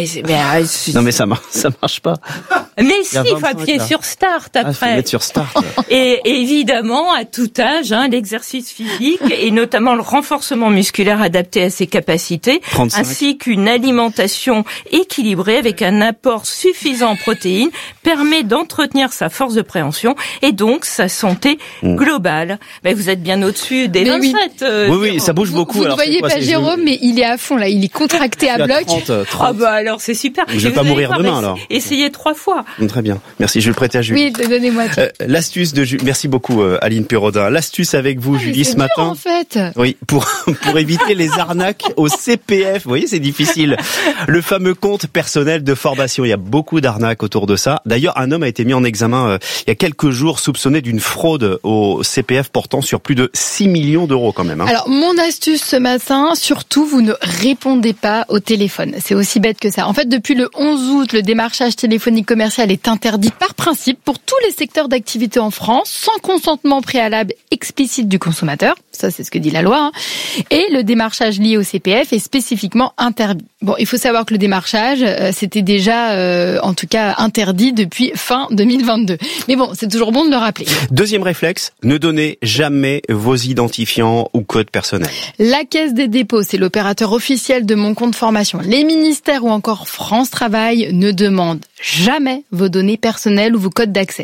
Non, mais ça marche pas. Mais si, il faut appuyer sur Start après. Faut mettre sur Start. Et évidemment, à tout âge, l'exercice physique et notamment le renforcement musculaire adapté à ses capacités, 35. ainsi qu'une alimentation équilibrée avec un apport suffisant en protéines permet d'entretenir sa force de préhension et donc sa santé globale. Ben, vous êtes bien au-dessus des 27. Oui, ça bouge beaucoup. Vous ne voyez pas Jérôme, mais il est à fond là, il est contracté à bloc. 30. Ah bah alors c'est super. Je vais pas mourir demain alors. Essayez 3 fois. Très bien. Merci, je vais le prêter à Julie. Oui, donnez-moi. L'astuce de Julie. Merci beaucoup Aline Perrodin. L'astuce avec vous Julie ce matin. En fait. Oui, pour éviter les arnaques au CPF. Vous voyez, c'est difficile. Le fameux compte personnel de formation. Il y a beaucoup d'arnaques autour de ça. D'ailleurs, un homme a été mis en examen il y a quelques jours soupçonné d'une fraude au CPF portant sur plus de 6 millions d'euros quand même. Alors, mon astuce ce matin, surtout, vous ne répondez pas au téléphone. C'est aussi bête que ça. En fait, depuis le 11 août, le démarchage téléphonique commercial est interdit par principe pour tous les secteurs d'activité en France, sans consentement préalable explicite du consommateur. Ça, c'est ce que dit la loi. Et le démarchage lié au CPF est spécifiquement interdit. Bon, il faut savoir que le démarchage, c'était déjà, en tout cas, interdit depuis fin 2022. Mais bon, c'est toujours bon de le rappeler. Deuxième réflexe, ne donnez jamais vos identifiants ou codes personnels. La Caisse des dépôts, c'est l'opérateur officiel de mon compte formation. Les ministères ou encore France Travail ne demandent jamais vos données personnelles ou vos codes d'accès.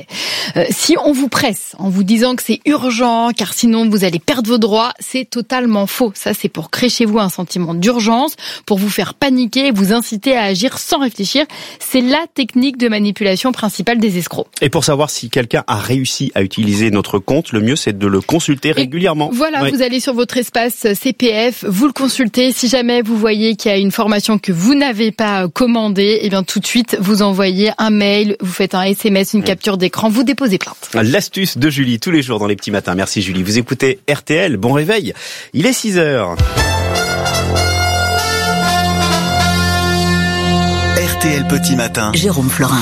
Si on vous presse en vous disant que c'est urgent, car sinon vous allez perdre vos droits, c'est totalement faux. Ça, c'est pour créer chez vous un sentiment d'urgence, pour vous faire paniquer et vous inciter à agir sans réfléchir. C'est la technique de manipulation principale des escrocs. Et pour savoir si quelqu'un a réussi à utiliser notre compte, le mieux c'est de le consulter régulièrement. Voilà, oui. Vous allez sur votre espace CPF, vous le consultez. Si jamais vous voyez qu'il y a une formation que vous n'avez pas commandée, eh bien tout de suite vous envoyez un mail, vous faites un SMS, une capture d'écran, vous déposez plainte. L'astuce de Julie tous les jours dans les petits matins. Merci Julie. Vous écoutez RTL. Bon réveil. Il est 6h. RTL Petit Matin. Jérôme Florin.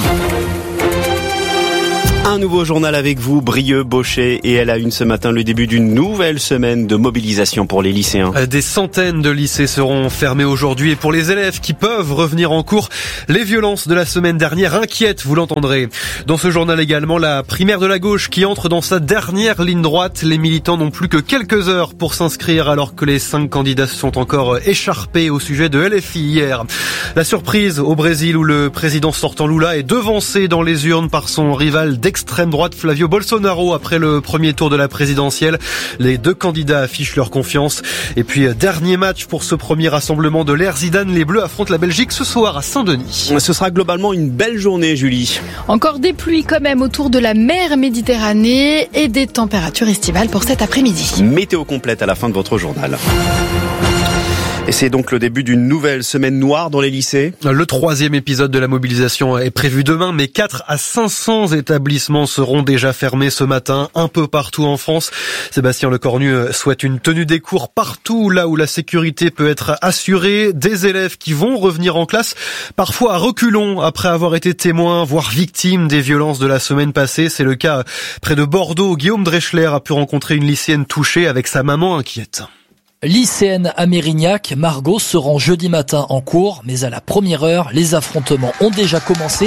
Un nouveau journal avec vous, Brieux, Baucher, et elle a une ce matin le début d'une nouvelle semaine de mobilisation pour les lycéens. Des centaines de lycées seront fermés aujourd'hui et pour les élèves qui peuvent revenir en cours, les violences de la semaine dernière inquiètent, vous l'entendrez. Dans ce journal également, la primaire de la gauche qui entre dans sa dernière ligne droite. Les militants n'ont plus que quelques heures pour s'inscrire alors que les 5 candidats se sont encore écharpés au sujet de LFI hier. La surprise au Brésil où le président sortant Lula est devancé dans les urnes par son rival d'extrême droite Flavio Bolsonaro après le premier tour de la présidentielle. Les 2 candidats affichent leur confiance. Et puis dernier match pour ce premier rassemblement de l'ère Zidane. Les Bleus affrontent la Belgique ce soir à Saint-Denis. Ce sera globalement une belle journée, Julie. Encore des pluies quand même autour de la mer Méditerranée et des températures estivales pour cet après-midi. Météo complète à la fin de votre journal. Et c'est donc le début d'une nouvelle semaine noire dans les lycées. Le 3e épisode de la mobilisation est prévu demain, mais 4 à 500 établissements seront déjà fermés ce matin, un peu partout en France. Sébastien Lecornu souhaite une tenue des cours partout là où la sécurité peut être assurée. Des élèves qui vont revenir en classe, parfois à reculons après avoir été témoins, voire victimes des violences de la semaine passée. C'est le cas près de Bordeaux. Guillaume Dreschler a pu rencontrer une lycéenne touchée avec sa maman inquiète. Lycéenne à Mérignac, Margot se rend jeudi matin en cours, mais à la première heure, les affrontements ont déjà commencé.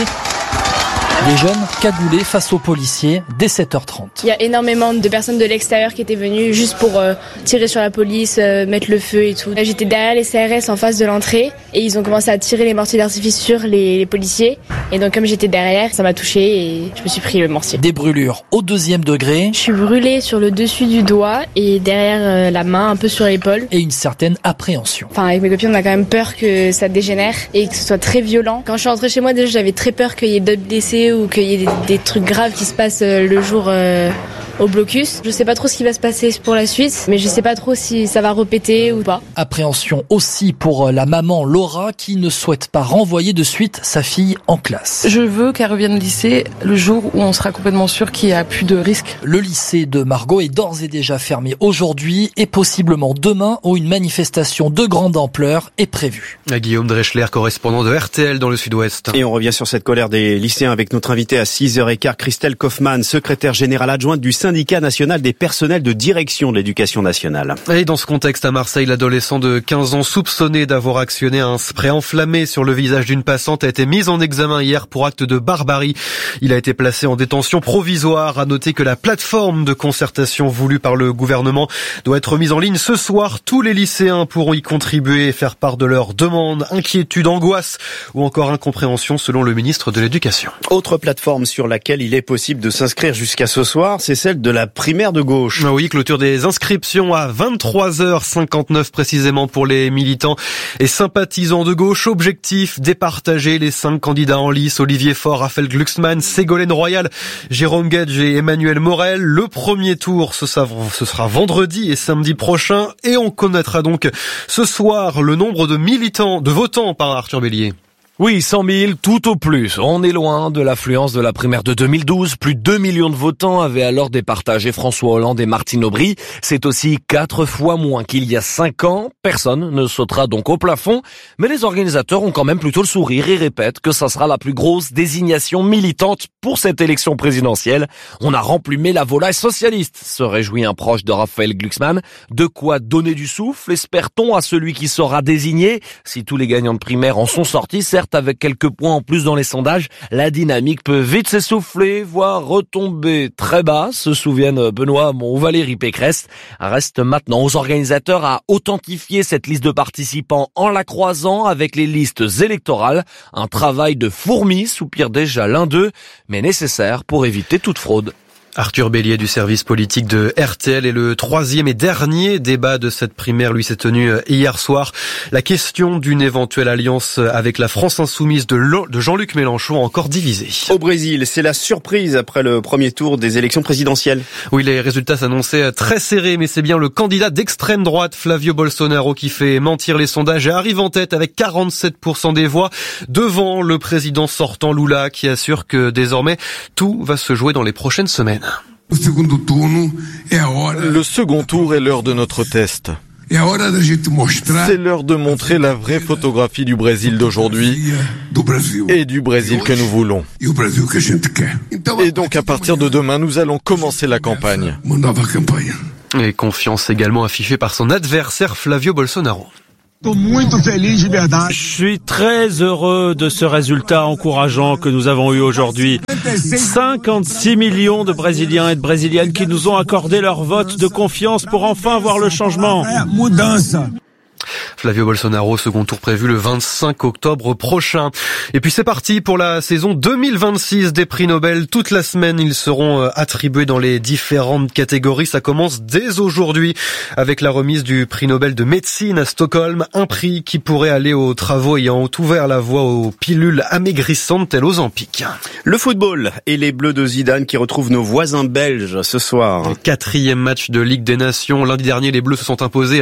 Des jeunes cagoulés face aux policiers dès 7h30. Il y a énormément de personnes de l'extérieur qui étaient venues juste pour tirer sur la police, mettre le feu et tout. Là, j'étais derrière les CRS en face de l'entrée et ils ont commencé à tirer les mortiers d'artifice sur les policiers. Et donc comme j'étais derrière, ça m'a touchée et je me suis pris le mortier. Des brûlures au 2e degré. Je suis brûlée sur le dessus du doigt et derrière la main, un peu sur l'épaule. Et une certaine appréhension. Enfin, avec mes copines, on a quand même peur que ça dégénère et que ce soit très violent. Quand je suis rentrée chez moi, déjà, j'avais très peur qu'il y ait d'autres blessés ou qu'il y ait des trucs graves qui se passent le jour au blocus. Je sais pas trop ce qui va se passer pour la suite, mais je sais pas trop si ça va répéter ou pas. Appréhension aussi pour la maman Laura qui ne souhaite pas renvoyer de suite sa fille en classe. Je veux qu'elle revienne au lycée le jour où on sera complètement sûr qu'il n'y a plus de risque. Le lycée de Margot est d'ores et déjà fermé aujourd'hui et possiblement demain où une manifestation de grande ampleur est prévue. Guillaume Dreschler, correspondant de RTL dans le Sud-Ouest. Et on revient sur cette colère des lycéens avec notre invité à 6h15, Christelle Kaufmann, secrétaire générale adjointe du syndicat national des personnels de direction de l'éducation nationale. Et dans ce contexte, à Marseille, l'adolescent de 15 ans soupçonné d'avoir actionné un spray enflammé sur le visage d'une passante a été mis en examen hier pour acte de barbarie. Il a été placé en détention provisoire. À noter que la plateforme de concertation voulue par le gouvernement doit être mise en ligne ce soir. Tous les lycéens pourront y contribuer et faire part de leurs demandes, inquiétudes, angoisses ou encore incompréhension selon le ministre de l'Éducation. Autre plateforme sur laquelle il est possible de s'inscrire jusqu'à ce soir, c'est celle de la primaire de gauche. Oui, clôture des inscriptions à 23h59 précisément pour les militants et sympathisants de gauche. Objectif, départager les 5 candidats en lice, Olivier Faure, Raphaël Glucksmann, Ségolène Royal, Jérôme Gage et Emmanuel Morel. Le premier tour, ce sera vendredi et samedi prochain et on connaîtra donc ce soir le nombre de militants, de votants par Arthur Bélier. Oui, 100 000 tout au plus. On est loin de l'affluence de la primaire de 2012. Plus de 2 millions de votants avaient alors départagé François Hollande et Martine Aubry. C'est aussi 4 fois moins qu'il y a 5 ans. Personne ne sautera donc au plafond. Mais les organisateurs ont quand même plutôt le sourire et répètent que ça sera la plus grosse désignation militante pour cette élection présidentielle. On a remplumé la volaille socialiste, se réjouit un proche de Raphaël Glucksmann. De quoi donner du souffle, espère-t-on, à celui qui sera désigné. Si tous les gagnants de primaire en sont sortis, certes, certes avec quelques points en plus dans les sondages, la dynamique peut vite s'essouffler, voire retomber très bas, se souviennent Benoît Hamon ou Valérie Pécresse. Reste maintenant aux organisateurs à authentifier cette liste de participants en la croisant avec les listes électorales. Un travail de fourmi, soupire déjà l'un d'eux, mais nécessaire pour éviter toute fraude. Arthur Bélier du service politique de RTL, et le troisième et dernier débat de cette primaire lui s'est tenu hier soir. La question d'une éventuelle alliance avec la France insoumise de Jean-Luc Mélenchon encore divisée. Au Brésil, c'est la surprise après le premier tour des élections présidentielles. Oui, les résultats s'annonçaient très serrés, mais c'est bien le candidat d'extrême droite, Flavio Bolsonaro, qui fait mentir les sondages et arrive en tête avec 47% des voix, devant le président sortant Lula, qui assure que désormais tout va se jouer dans les prochaines semaines. Le second tour est l'heure de notre test. C'est l'heure de montrer la vraie photographie du Brésil d'aujourd'hui et du Brésil que nous voulons. Et donc à partir de demain, nous allons commencer la campagne. Et confiance également affichée par son adversaire Flavio Bolsonaro. Je suis très heureux de ce résultat encourageant que nous avons eu aujourd'hui. 56 millions de Brésiliens et de Brésiliennes qui nous ont accordé leur vote de confiance pour enfin voir le changement. Flavio Bolsonaro, second tour prévu le 25 octobre prochain. Et puis c'est parti pour la saison 2026 des prix Nobel. Toute la semaine, ils seront attribués dans les différentes catégories. Ça commence dès aujourd'hui avec la remise du prix Nobel de médecine à Stockholm. Un prix qui pourrait aller aux travaux ayant ouvert la voie aux pilules amaigrissantes telles Ozempic. Le football et les Bleus de Zidane qui retrouvent nos voisins belges ce soir. Quatrième match de Ligue des Nations. Lundi dernier, les Bleus se sont imposés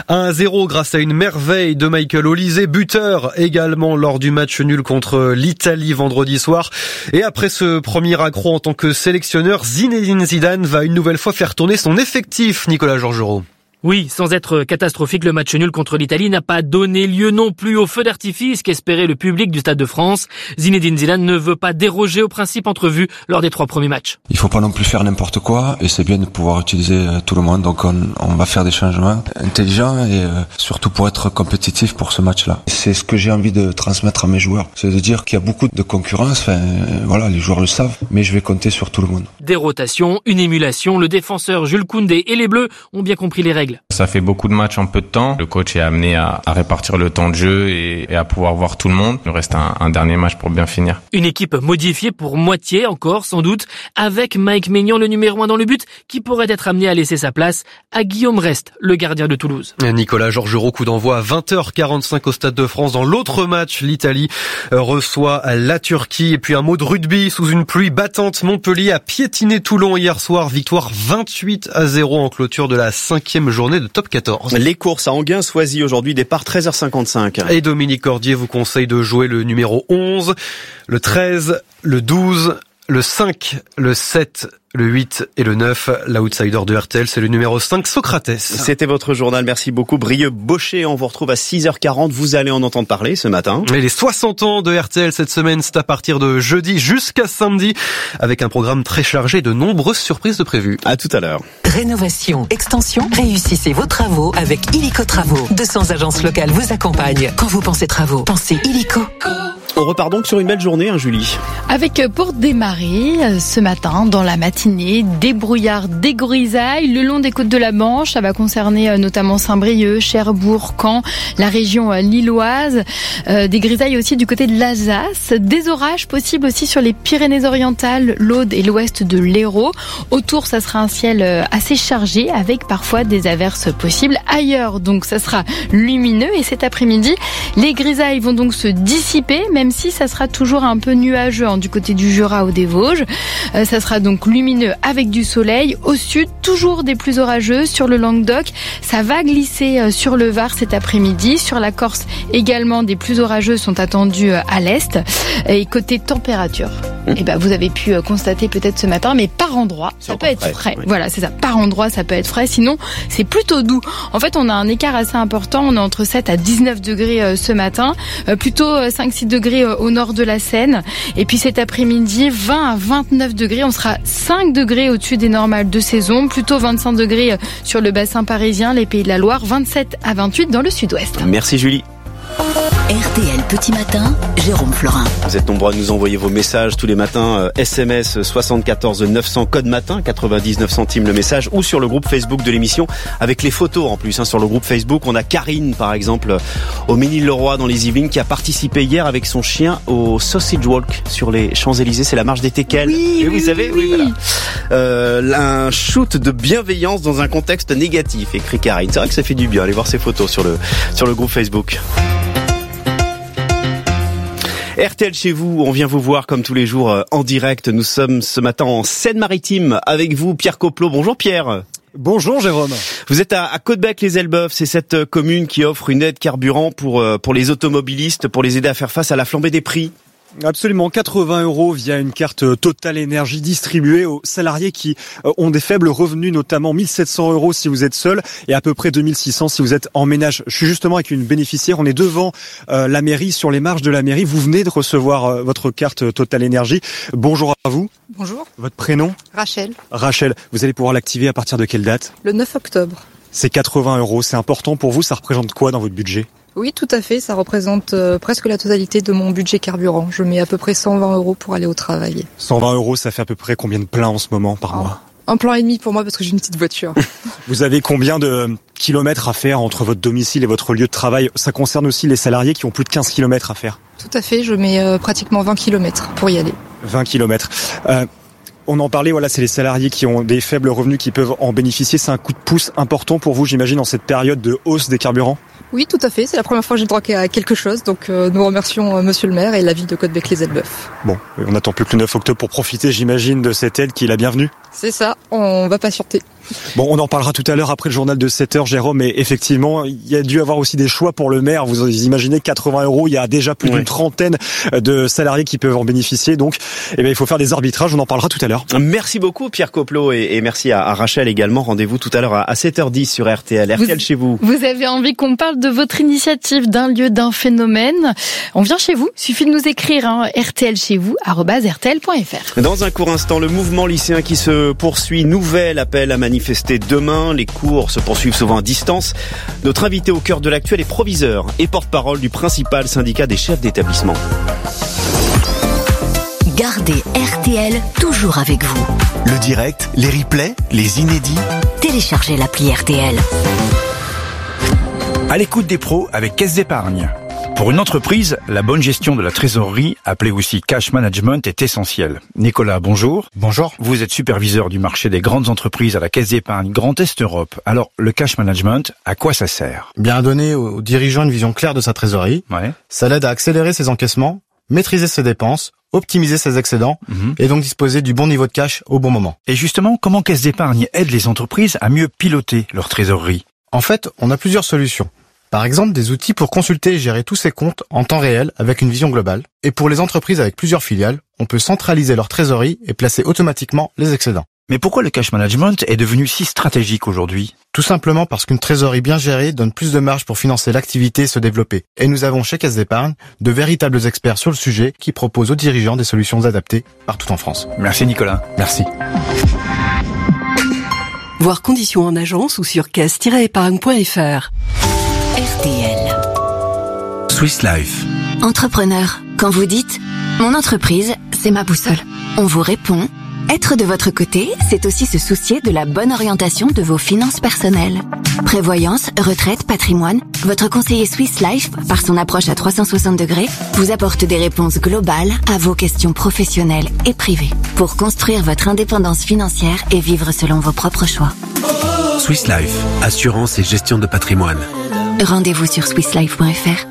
1-0 grâce à une merveille de Michael Olise, buteur également lors du match nul contre l'Italie vendredi soir. Et après ce premier accroc en tant que sélectionneur, Zinedine Zidane va une nouvelle fois faire tourner son effectif, Nicolas Georgerot. Oui, sans être catastrophique, le match nul contre l'Italie n'a pas donné lieu non plus au feu d'artifice qu'espérait le public du Stade de France. Zinedine Zidane ne veut pas déroger au principe entrevu lors des 3 premiers matchs. Il faut pas non plus faire n'importe quoi et c'est bien de pouvoir utiliser tout le monde. Donc on va faire des changements intelligents et surtout pour être compétitif pour ce match-là. C'est ce que j'ai envie de transmettre à mes joueurs. C'est de dire qu'il y a beaucoup de concurrence. Voilà, les joueurs le savent, mais je vais compter sur tout le monde. Des rotations, une émulation. Le défenseur Jules Koundé et les Bleus ont bien compris les règles. Ça fait beaucoup de matchs en peu de temps. Le coach est amené à répartir le temps de jeu et à pouvoir voir tout le monde. Il nous reste un dernier match pour bien finir. Une équipe modifiée pour moitié encore, sans doute, avec Mike Maignan, le numéro 1 dans le but, qui pourrait être amené à laisser sa place à Guillaume Rest, le gardien de Toulouse. Nicolas Georgerot, coup d'envoi à 20h45 au Stade de France. Dans l'autre match, l'Italie reçoit la Turquie. Et puis un mot de rugby sous une pluie battante. Montpellier a piétiné Toulon hier soir. Victoire 28-0 en clôture de la 5e journée de Top 14. Les courses à Enghien-Soisy aujourd'hui, départ 13h55. Et Dominique Cordier vous conseille de jouer le numéro 11, le 13, le 12, le 5, le 7, le 8 et le 9. L'outsider de RTL, c'est le numéro 5, Socrates. C'était votre journal, merci beaucoup. Brieux Baucher, on vous retrouve à 6h40. Vous allez en entendre parler ce matin. Et les 60 ans de RTL cette semaine, c'est à partir de jeudi jusqu'à samedi, avec un programme très chargé de nombreuses surprises de prévues. À tout à l'heure. Rénovation, extension, réussissez vos travaux avec Illico Travaux. 200 agences locales vous accompagnent. Quand vous pensez travaux, pensez Illico. On repart donc sur une belle journée, Julie. Avec pour démarrer ce matin, dans la matinée, des brouillards, des grisailles le long des côtes de la Manche. Ça va concerner notamment Saint-Brieuc, Cherbourg, Caen, la région lilloise. Des grisailles aussi du côté de l'Alsace. Des orages possibles aussi sur les Pyrénées-Orientales, l'Aude et l'ouest de l'Hérault. Autour, ça sera un ciel assez chargé avec parfois des averses possibles. Ailleurs, donc, ça sera lumineux. Et cet après-midi, les grisailles vont donc se dissiper, même si ça sera toujours un peu nuageux du côté du Jura ou des Vosges. Ça sera donc lumineux avec du soleil. Au sud, toujours des pluies orageuses sur le Languedoc. Ça va glisser sur le Var cet après-midi. Sur la Corse également, des pluies orageuses sont attendues à l'est. Et côté température, vous avez pu constater peut-être ce matin, mais par endroit, ça peut être frais. Oui. Voilà, c'est ça. Par endroit, ça peut être frais. Sinon, c'est plutôt doux. En fait, on a un écart assez important. On est entre 7 à 19 degrés ce matin. Plutôt 5-6 degrés au nord de la Seine. Et puis cet après-midi, 20 à 29 degrés. On sera 5 degrés au-dessus des normales de saison. Plutôt 25 degrés sur le bassin parisien, les Pays de la Loire. 27 à 28 dans le sud-ouest. Merci Julie. RTL Petit Matin, Jérôme Florin. Vous êtes nombreux à nous envoyer vos messages tous les matins. SMS 74 900 code matin, 99 centimes le message, ou sur le groupe Facebook de l'émission avec les photos en plus. Sur le groupe Facebook, on a Karine par exemple au Ménil-le-Roi dans les Yvelines qui a participé hier avec son chien au Sausage Walk sur les Champs-Élysées. C'est la marche des teckels. Oui, vous savez, oui, voilà. Un shoot de bienveillance dans un contexte négatif, écrit Karine. C'est vrai que ça fait du bien. Allez voir ces photos sur le groupe Facebook. RTL chez vous, on vient vous voir comme tous les jours en direct. Nous sommes ce matin en Seine-Maritime avec vous, Pierre Coplot. Bonjour Pierre. Bonjour Jérôme. Vous êtes à Caudebec-les-Elbeuf, c'est cette commune qui offre une aide carburant pour les automobilistes, pour les aider à faire face à la flambée des prix. Absolument, 80 € via une carte Total Énergie distribuée aux salariés qui ont des faibles revenus, notamment 1700 € si vous êtes seul et à peu près 2600 si vous êtes en ménage. Je suis justement avec une bénéficiaire, on est devant la mairie, sur les marches de la mairie. Vous venez de recevoir votre carte Total Énergie. Bonjour à vous. Bonjour. Votre prénom ? Rachel. Rachel, vous allez pouvoir l'activer à partir de quelle date ? Le 9 octobre. C'est 80 €, c'est important pour vous, ça représente quoi dans votre budget ? Oui, tout à fait, ça représente presque la totalité de mon budget carburant. Je mets à peu près 120 € pour aller au travail. 120 €, ça fait à peu près combien de pleins en ce moment par mois ? Un plein et demi pour moi parce que j'ai une petite voiture. Vous avez combien de kilomètres à faire entre votre domicile et votre lieu de travail ? Ça concerne aussi les salariés qui ont plus de 15 kilomètres à faire. Tout à fait, je mets pratiquement 20 kilomètres pour y aller. 20 kilomètres. On en parlait, voilà, c'est les salariés qui ont des faibles revenus qui peuvent en bénéficier. C'est un coup de pouce important pour vous, j'imagine, en cette période de hausse des carburants ? Oui, tout à fait. C'est la première fois que j'ai le droit à quelque chose. Donc, nous remercions Monsieur le maire et la ville de Caudebec-les-Elbeuf. Bon, on n'attend plus que le 9 octobre pour profiter, j'imagine, de cette aide qui est la bienvenue. C'est ça, on va patienter. Bon, on en parlera tout à l'heure après le journal de 7h, Jérôme, mais effectivement, il y a dû avoir aussi des choix pour le maire. Vous imaginez 80 €, il y a déjà plus d'une trentaine de salariés qui peuvent en bénéficier. Donc, il faut faire des arbitrages, on en parlera tout à l'heure. Merci beaucoup Pierre Coplot et merci à Rachel également. Rendez-vous tout à l'heure à 7h10 sur RTL. RTL chez vous. Vous avez envie qu'on parle de votre initiative, d'un lieu, d'un phénomène. On vient chez vous, suffit de nous écrire rtlchez-vous@rtl.fr. Dans un court instant, le mouvement lycéen qui se poursuit. Nouvel appel à manifester demain. Les cours se poursuivent souvent à distance. Notre invité au cœur de l'actuel est proviseur et porte-parole du principal syndicat des chefs d'établissement. Gardez RTL toujours avec vous. Le direct, les replays, les inédits. Téléchargez l'appli RTL. À l'écoute des pros avec Caisse d'Épargne. Pour une entreprise, la bonne gestion de la trésorerie, appelée aussi cash management, est essentielle. Nicolas, bonjour. Bonjour. Vous êtes superviseur du marché des grandes entreprises à la Caisse d'Épargne Grand Est Europe. Alors, le cash management, à quoi ça sert ? Bien à donner aux dirigeants une vision claire de sa trésorerie. Ouais. Ça l'aide à accélérer ses encaissements, maîtriser ses dépenses, optimiser ses excédents et donc disposer du bon niveau de cash au bon moment. Et justement, comment Caisse d'Épargne aide les entreprises à mieux piloter leur trésorerie ? En fait, on a plusieurs solutions. Par exemple, des outils pour consulter et gérer tous ses comptes en temps réel avec une vision globale. Et pour les entreprises avec plusieurs filiales, on peut centraliser leur trésorerie et placer automatiquement les excédents. Mais pourquoi le cash management est devenu si stratégique aujourd'hui ? Tout simplement parce qu'une trésorerie bien gérée donne plus de marge pour financer l'activité et se développer. Et nous avons chez Caisse d'Épargne de véritables experts sur le sujet qui proposent aux dirigeants des solutions adaptées partout en France. Merci Nicolas. Merci. Voir conditions en agence ou sur caisse-épargne.fr. RTL. Swiss Life. Entrepreneur, quand vous dites « Mon entreprise, c'est ma boussole », on vous répond « Être de votre côté, c'est aussi se soucier de la bonne orientation de vos finances personnelles. » Prévoyance, retraite, patrimoine, votre conseiller Swiss Life, par son approche à 360 degrés, vous apporte des réponses globales à vos questions professionnelles et privées pour construire votre indépendance financière et vivre selon vos propres choix. Swiss Life, assurance et gestion de patrimoine. Rendez-vous sur swisslife.fr.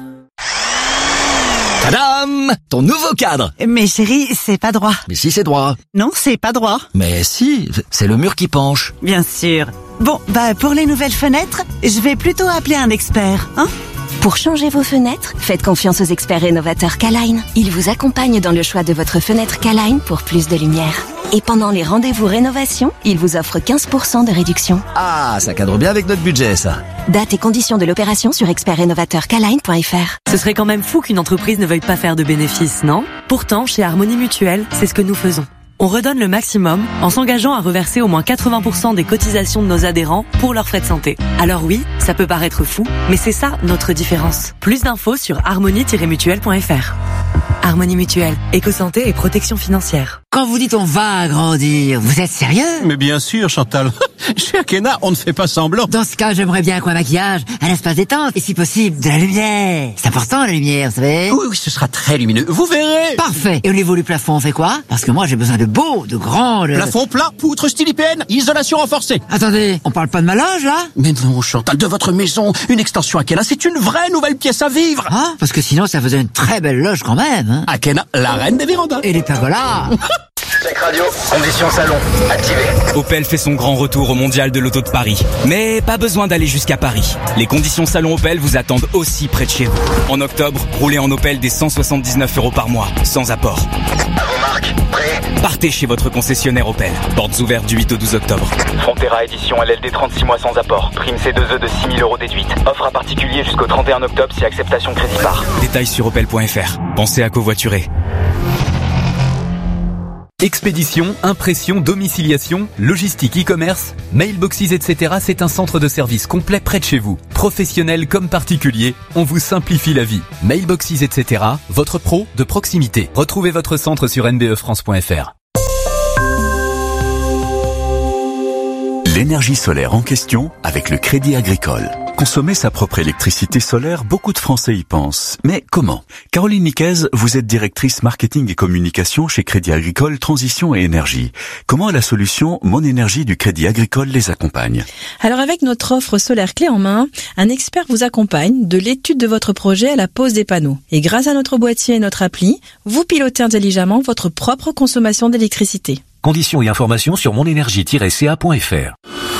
Tadam! Ton nouveau cadre! Mais chérie, c'est pas droit. Mais si, c'est droit. Non, c'est pas droit. Mais si, c'est le mur qui penche. Bien sûr. Bon, pour les nouvelles fenêtres, je vais plutôt appeler un expert, hein? Pour changer vos fenêtres, faites confiance aux experts rénovateurs K-Line. Ils vous accompagnent dans le choix de votre fenêtre K-Line pour plus de lumière. Et pendant les rendez-vous rénovation, ils vous offrent 15% de réduction. Ah, ça cadre bien avec notre budget, ça. Date et conditions de l'opération sur expertrénovateurkline.fr. Ce serait quand même fou qu'une entreprise ne veuille pas faire de bénéfices, non ? Pourtant, chez Harmonie Mutuelle, c'est ce que nous faisons. on redonne le maximum en s'engageant à reverser au moins 80% des cotisations de nos adhérents pour leurs frais de santé. Alors oui, ça peut paraître fou, mais c'est ça notre différence. Plus d'infos sur harmonie-mutuelle.fr. Harmonie Mutuelle, éco-santé et protection financière. Quand vous dites on va agrandir, vous êtes sérieux? Mais bien sûr, Chantal. Chez Akena, on ne fait pas semblant. Dans ce cas, j'aimerais bien qu'un maquillage, un espace détente, et si possible, de la lumière. C'est important, la lumière, vous savez? Oui, ce sera très lumineux. Vous verrez. Parfait. Et au niveau du plafond, on fait quoi? Parce que moi, j'ai besoin de beaux, de grands... Plafond plat, poutre style IPN, isolation renforcée. Attendez, on parle pas de ma loge, là? Mais non, Chantal, de votre maison, une extension Akena, c'est une vraie nouvelle pièce à vivre. Ah, parce que sinon, ça faisait une très belle loge quand même, hein. Akena, la reine des vérandas. Et les pergolas. Tech Radio, conditions salon, activées. Opel fait son grand retour au Mondial de l'Auto de Paris. Mais pas besoin d'aller jusqu'à Paris. Les conditions salon Opel vous attendent aussi près de chez vous. En octobre, roulez en Opel dès 179 € par mois, sans apport. À vos marques, prêts? Partez chez votre concessionnaire Opel. Portes ouvertes du 8 au 12 octobre. Frontera édition LLD 36 mois sans apport. Prime C2E de 6 000 € déduite. Offre à particulier jusqu'au 31 octobre si acceptation crédit par. Détails sur opel.fr. Pensez à covoiturer. Expédition, impression, domiciliation, logistique, e-commerce, mailboxes, etc. C'est un centre de service complet près de chez vous. Professionnels comme particuliers, on vous simplifie la vie. Mailboxes, etc. Votre pro de proximité. Retrouvez votre centre sur nbefrance.fr. L'énergie solaire en question avec le Crédit Agricole. Consommer sa propre électricité solaire, beaucoup de Français y pensent. Mais comment? Caroline Niquez, vous êtes directrice marketing et communication chez Crédit Agricole Transition et Énergie. Comment la solution Mon Énergie du Crédit Agricole les accompagne? Alors avec notre offre solaire clé en main, un expert vous accompagne de l'étude de votre projet à la pose des panneaux. Et grâce à notre boîtier et notre appli, vous pilotez intelligemment votre propre consommation d'électricité. Conditions et informations sur monénergie-ca.fr.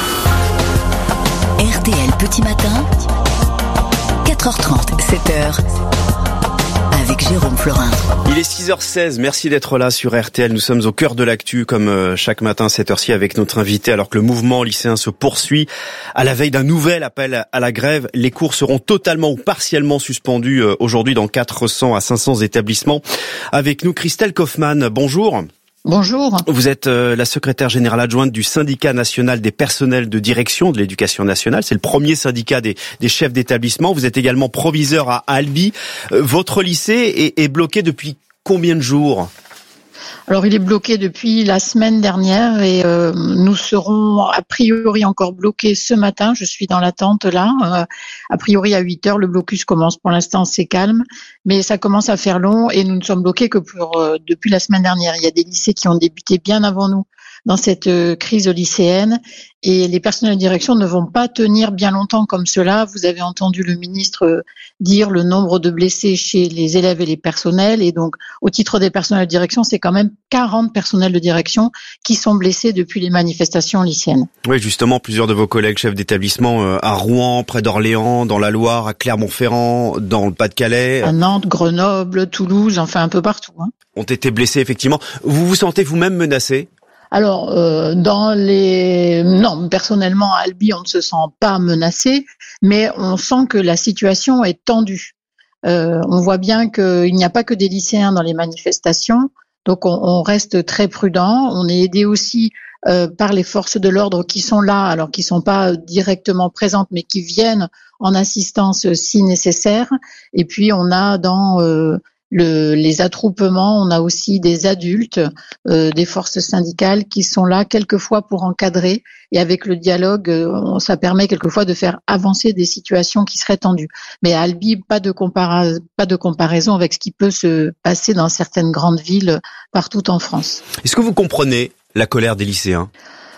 RTL Petit Matin, 4h30, 7h, avec Jérôme Florin. Il est 6h16, merci d'être là sur RTL. Nous sommes au cœur de l'actu, comme chaque matin à cette heure-ci avec notre invité. Alors que le mouvement lycéen se poursuit, à la veille d'un nouvel appel à la grève, les cours seront totalement ou partiellement suspendus aujourd'hui dans 400 à 500 établissements. Avec nous, Christelle Kaufmann, bonjour. Bonjour. Vous êtes la secrétaire générale adjointe du syndicat national des personnels de direction de l'éducation nationale. C'est le premier syndicat des chefs d'établissement. Vous êtes également proviseur à Albi. Votre lycée est bloqué depuis combien de jours ? Alors il est bloqué depuis la semaine dernière et nous serons a priori encore bloqués ce matin. Je suis dans l'attente là. A priori à 8h, le blocus commence. Pour l'instant c'est calme, mais ça commence à faire long et nous ne sommes bloqués que depuis la semaine dernière. Il y a des lycées qui ont débuté bien avant nous dans cette crise lycéenne et les personnels de direction ne vont pas tenir bien longtemps comme cela. Vous avez entendu le ministre dire le nombre de blessés chez les élèves et les personnels et donc au titre des personnels de direction, c'est quand même 40 personnels de direction qui sont blessés depuis les manifestations lycéennes. Oui, justement, plusieurs de vos collègues chefs d'établissement à Rouen, près d'Orléans, dans la Loire, à Clermont-Ferrand, dans le Pas-de-Calais, à Nantes, Grenoble, Toulouse, enfin un peu partout. Ont été blessés effectivement. Vous vous sentez vous-même menacé ? Alors, non, personnellement, à Albi, on ne se sent pas menacé, mais on sent que la situation est tendue. On voit bien qu'il n'y a pas que des lycéens dans les manifestations, donc on reste très prudent. On est aidé aussi par les forces de l'ordre qui sont là, alors qui sont pas directement présentes, mais qui viennent en assistance si nécessaire. Et puis on a dans les attroupements, on a aussi des adultes, des forces syndicales qui sont là quelquefois pour encadrer et avec le dialogue, ça permet quelquefois de faire avancer des situations qui seraient tendues. Mais à Albi, pas de comparaison avec ce qui peut se passer dans certaines grandes villes partout en France. Est-ce que vous comprenez la colère des lycéens ?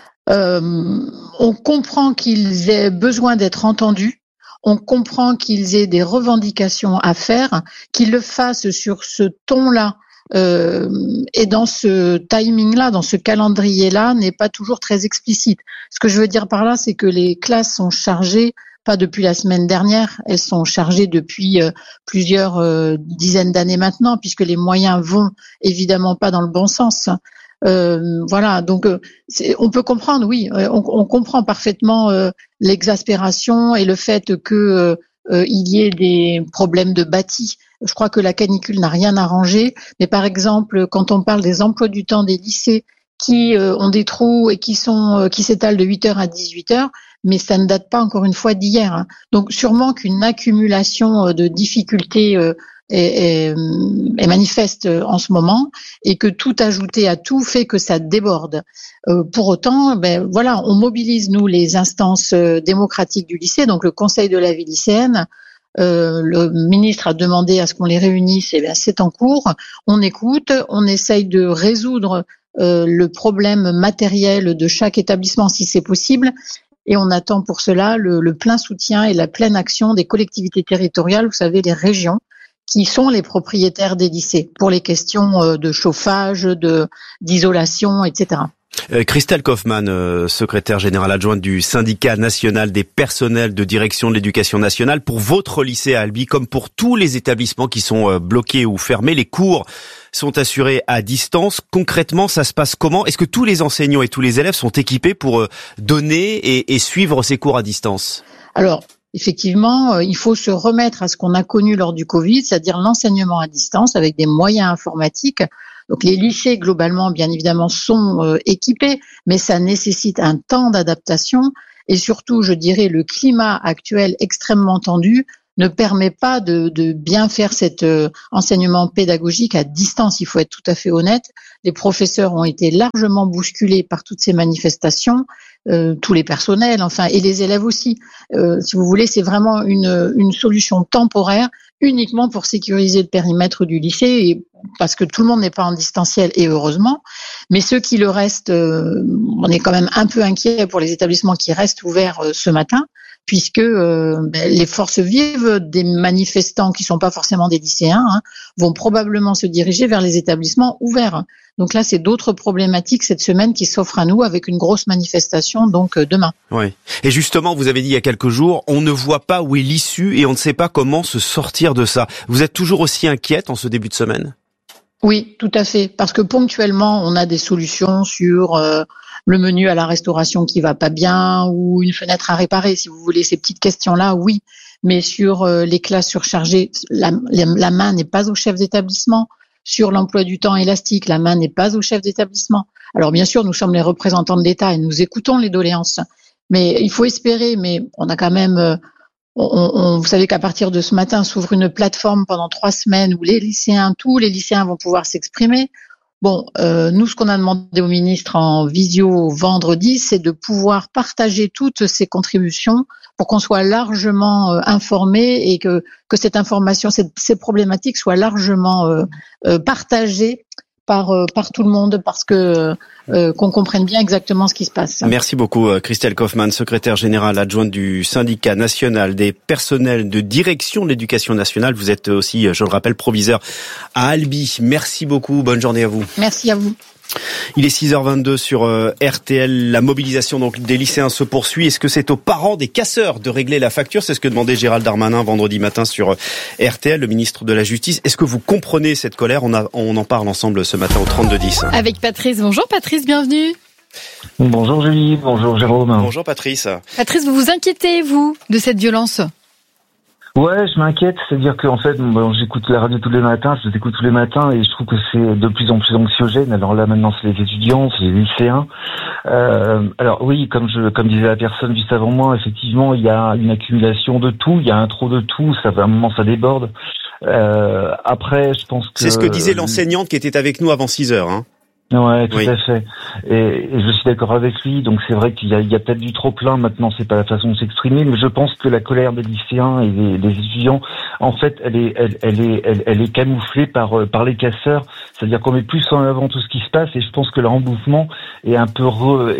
On comprend qu'ils aient besoin d'être entendus. On comprend qu'ils aient des revendications à faire, qu'ils le fassent sur ce ton-là et dans ce timing-là, dans ce calendrier-là, n'est pas toujours très explicite. Ce que je veux dire par là, c'est que les classes sont chargées, pas depuis la semaine dernière, elles sont chargées depuis plusieurs dizaines d'années maintenant, puisque les moyens vont évidemment pas dans le bon sens. Voilà, donc on peut comprendre, oui, on comprend parfaitement l'exaspération et le fait que il y ait des problèmes de bâti Je crois que la canicule n'a rien arrangé. Mais par exemple, quand on parle des emplois du temps des lycées qui ont des trous et qui s'étalent de 8h à 18h, mais ça ne date pas encore une fois d'hier, hein. Donc sûrement qu'une accumulation de difficultés est manifeste en ce moment, et que tout ajouté à tout fait que ça déborde. Pour autant, voilà, on mobilise nous les instances démocratiques du lycée, donc le conseil de la vie lycéenne. Le ministre a demandé à ce qu'on les réunisse, et bien c'est en cours. On écoute, on essaye de résoudre le problème matériel de chaque établissement si c'est possible, et on attend pour cela le plein soutien et la pleine action des collectivités territoriales, vous savez, les régions, qui sont les propriétaires des lycées pour les questions de chauffage, d'isolation, etc. Christelle Kaufmann, secrétaire générale adjointe du syndicat national des personnels de direction de l'éducation nationale. Pour votre lycée à Albi, comme pour tous les établissements qui sont bloqués ou fermés, les cours sont assurés à distance. Concrètement, ça se passe comment? Est-ce que tous les enseignants et tous les élèves sont équipés pour donner et suivre ces cours à distance? Alors, effectivement, il faut se remettre à ce qu'on a connu lors du Covid, c'est-à-dire l'enseignement à distance avec des moyens informatiques. Donc les lycées, globalement, bien évidemment, sont équipés, mais ça nécessite un temps d'adaptation. Et surtout, je dirais, le climat actuel extrêmement tendu ne permet pas de bien faire cet enseignement pédagogique à distance. Il faut être tout à fait honnête. Les professeurs ont été largement bousculés par toutes ces manifestations, tous les personnels, enfin, et les élèves aussi. Si vous voulez, c'est vraiment une solution temporaire, uniquement pour sécuriser le périmètre du lycée, et parce que tout le monde n'est pas en distanciel, et heureusement. Mais ceux qui le restent, on est quand même un peu inquiet pour les établissements qui restent ouverts ce matin, puisque les forces vives des manifestants, qui sont pas forcément des lycéens, vont probablement se diriger vers les établissements ouverts. Donc là, c'est d'autres problématiques cette semaine qui s'offrent à nous, avec une grosse manifestation donc demain. Oui. Et justement, vous avez dit il y a quelques jours, on ne voit pas où est l'issue et on ne sait pas comment se sortir de ça. Vous êtes toujours aussi inquiète en ce début de semaine? Oui, tout à fait. Parce que ponctuellement, on a des solutions sur le menu à la restauration qui va pas bien, ou une fenêtre à réparer, si vous voulez. Ces petites questions-là, oui. Mais sur les classes surchargées, la main n'est pas au chef d'établissement. Sur l'emploi du temps élastique, la main n'est pas au chef d'établissement. Alors bien sûr, nous sommes les représentants de l'État et nous écoutons les doléances. Mais il faut espérer, mais on a quand même... vous savez qu'à partir de ce matin s'ouvre une plateforme pendant 3 semaines où tous les lycéens vont pouvoir s'exprimer. Bon, nous, ce qu'on a demandé au ministre en visio vendredi, c'est de pouvoir partager toutes ces contributions pour qu'on soit largement informé, et que cette information, ces problématiques soient largement partagées par tout le monde, parce que qu'on comprenne bien exactement ce qui se passe. Merci beaucoup Christelle Kaufmann, secrétaire générale adjointe du syndicat national des personnels de direction de l'éducation nationale. Vous êtes aussi, je le rappelle, proviseur à Albi. Merci beaucoup, bonne journée à vous. Merci à vous. Il est 6h22 sur RTL. La mobilisation donc des lycéens se poursuit. Est-ce que c'est aux parents des casseurs de régler la facture? C'est ce que demandait Gérald Darmanin vendredi matin sur RTL, le ministre de la Justice. Est-ce que vous comprenez cette colère? on en parle ensemble ce matin au 32-10. Avec Patrice. Bonjour Patrice, bienvenue. Bonjour Julie, bonjour Jérôme. Bonjour Patrice. Patrice, vous vous inquiétez, vous, de cette violence? Ouais, je m'inquiète, c'est-à-dire qu'en fait, j'écoute la radio tous les matins, je vous écoute tous les matins, et je trouve que c'est de plus en plus anxiogène. Alors là, maintenant, c'est les étudiants, c'est les lycéens. Alors oui, comme disait la personne juste avant moi, effectivement, il y a une accumulation de tout, il y a un trop de tout, à un moment, ça déborde. Après, je pense que... C'est ce que disait l'enseignante qui était avec nous avant 6h, hein. Ouais, tout à fait. Et je suis d'accord avec lui. Donc c'est vrai qu'il y a peut-être du trop plein. Maintenant, c'est pas la façon de s'exprimer, mais je pense que la colère des lycéens et des étudiants, en fait, elle est camouflée par les casseurs. C'est-à-dire qu'on met plus en avant tout ce qui se passe, et je pense que leur engouement est un peu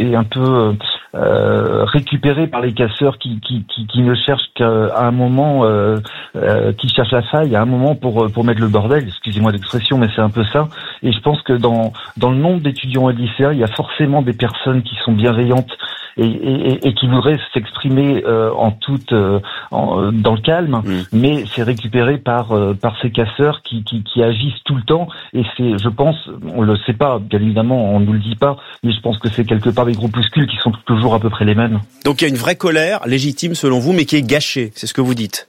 récupéré par les casseurs qui ne cherchent qu'à un moment, qui cherchent la faille à un moment pour mettre le bordel. Excusez-moi l'expression, mais c'est un peu ça. Et je pense que dans le nombre d'étudiants et de lycéens, il y a forcément des personnes qui sont bienveillantes et qui voudraient s'exprimer dans le calme, mais c'est récupéré par ces casseurs qui agissent tout le temps. Et c'est, je pense, on le sait pas, bien évidemment, on nous le dit pas, mais je pense que c'est quelque part des groupuscules qui sont toujours à peu près les mêmes. Donc il y a une vraie colère légitime selon vous, mais qui est gâchée, c'est ce que vous dites?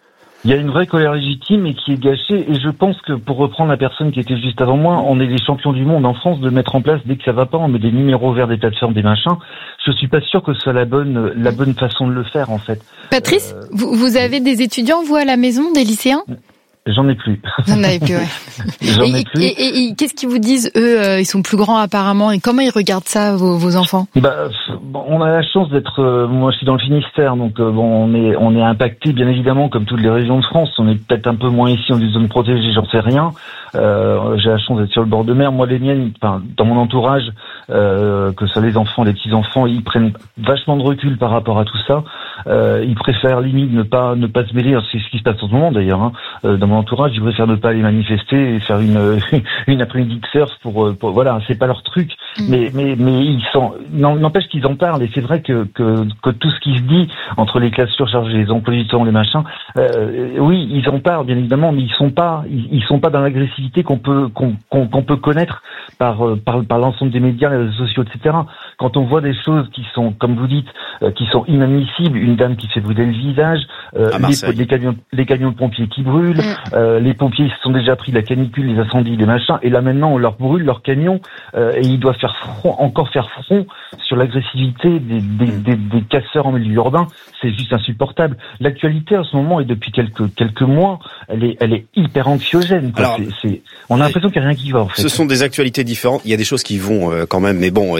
Il y a une vraie colère légitime et qui est gâchée. Et je pense que, pour reprendre la personne qui était juste avant moi, on est les champions du monde en France de mettre en place, dès que ça va pas, on met des numéros verts des plateformes, des machins. Je suis pas sûr que ce soit la bonne façon de le faire, en fait. Patrice, vous avez des étudiants, vous, à la maison, des lycéens? J'en ai plus. J'en avais plus, ouais. J'en ai plus. Et qu'est-ce qu'ils vous disent, eux? Ils sont plus grands apparemment. Et comment ils regardent ça, vos enfants? On a la chance d'être. Moi, je suis dans le Finistère, donc on est impacté, bien évidemment, comme toutes les régions de France. On est peut-être un peu moins ici, on est zone protégée, j'en sais rien. J'ai la chance d'être sur le bord de mer. Moi, les miennes, dans mon entourage, que ce soit les enfants, les petits-enfants, ils prennent vachement de recul par rapport à tout ça. Ils préfèrent limite ne pas se mêler. C'est ce qui se passe en ce moment d'ailleurs. Hein. Dans mon entourage, ils préfèrent ne pas aller manifester et faire une après-midi de surf pour voilà, c'est pas leur truc. Mais ils n'empêche qu'ils en parlent. Et c'est vrai que tout ce qui se dit entre les classes surchargées, les emplois du temps, les machins, oui, ils en parlent bien évidemment, mais ils sont pas dans l'agressivité qu'on peut connaître par l'ensemble des médias, les réseaux sociaux, etc. Quand on voit des choses qui sont, comme vous dites, qui sont inadmissibles, une dame qui fait brûler le visage, les camions de pompiers qui brûlent, les pompiers se sont déjà pris la canicule, les incendies, les machins, et là maintenant on leur brûle leurs camions, et ils doivent faire front sur l'agressivité des casseurs en milieu urbain. C'est juste insupportable. L'actualité en ce moment, et depuis quelques mois, elle est hyper anxiogène. Alors, on a l'impression qu'il n'y a rien qui va, en fait. Ce sont des actualités différentes. Il y a des choses qui vont quand même, mais bon,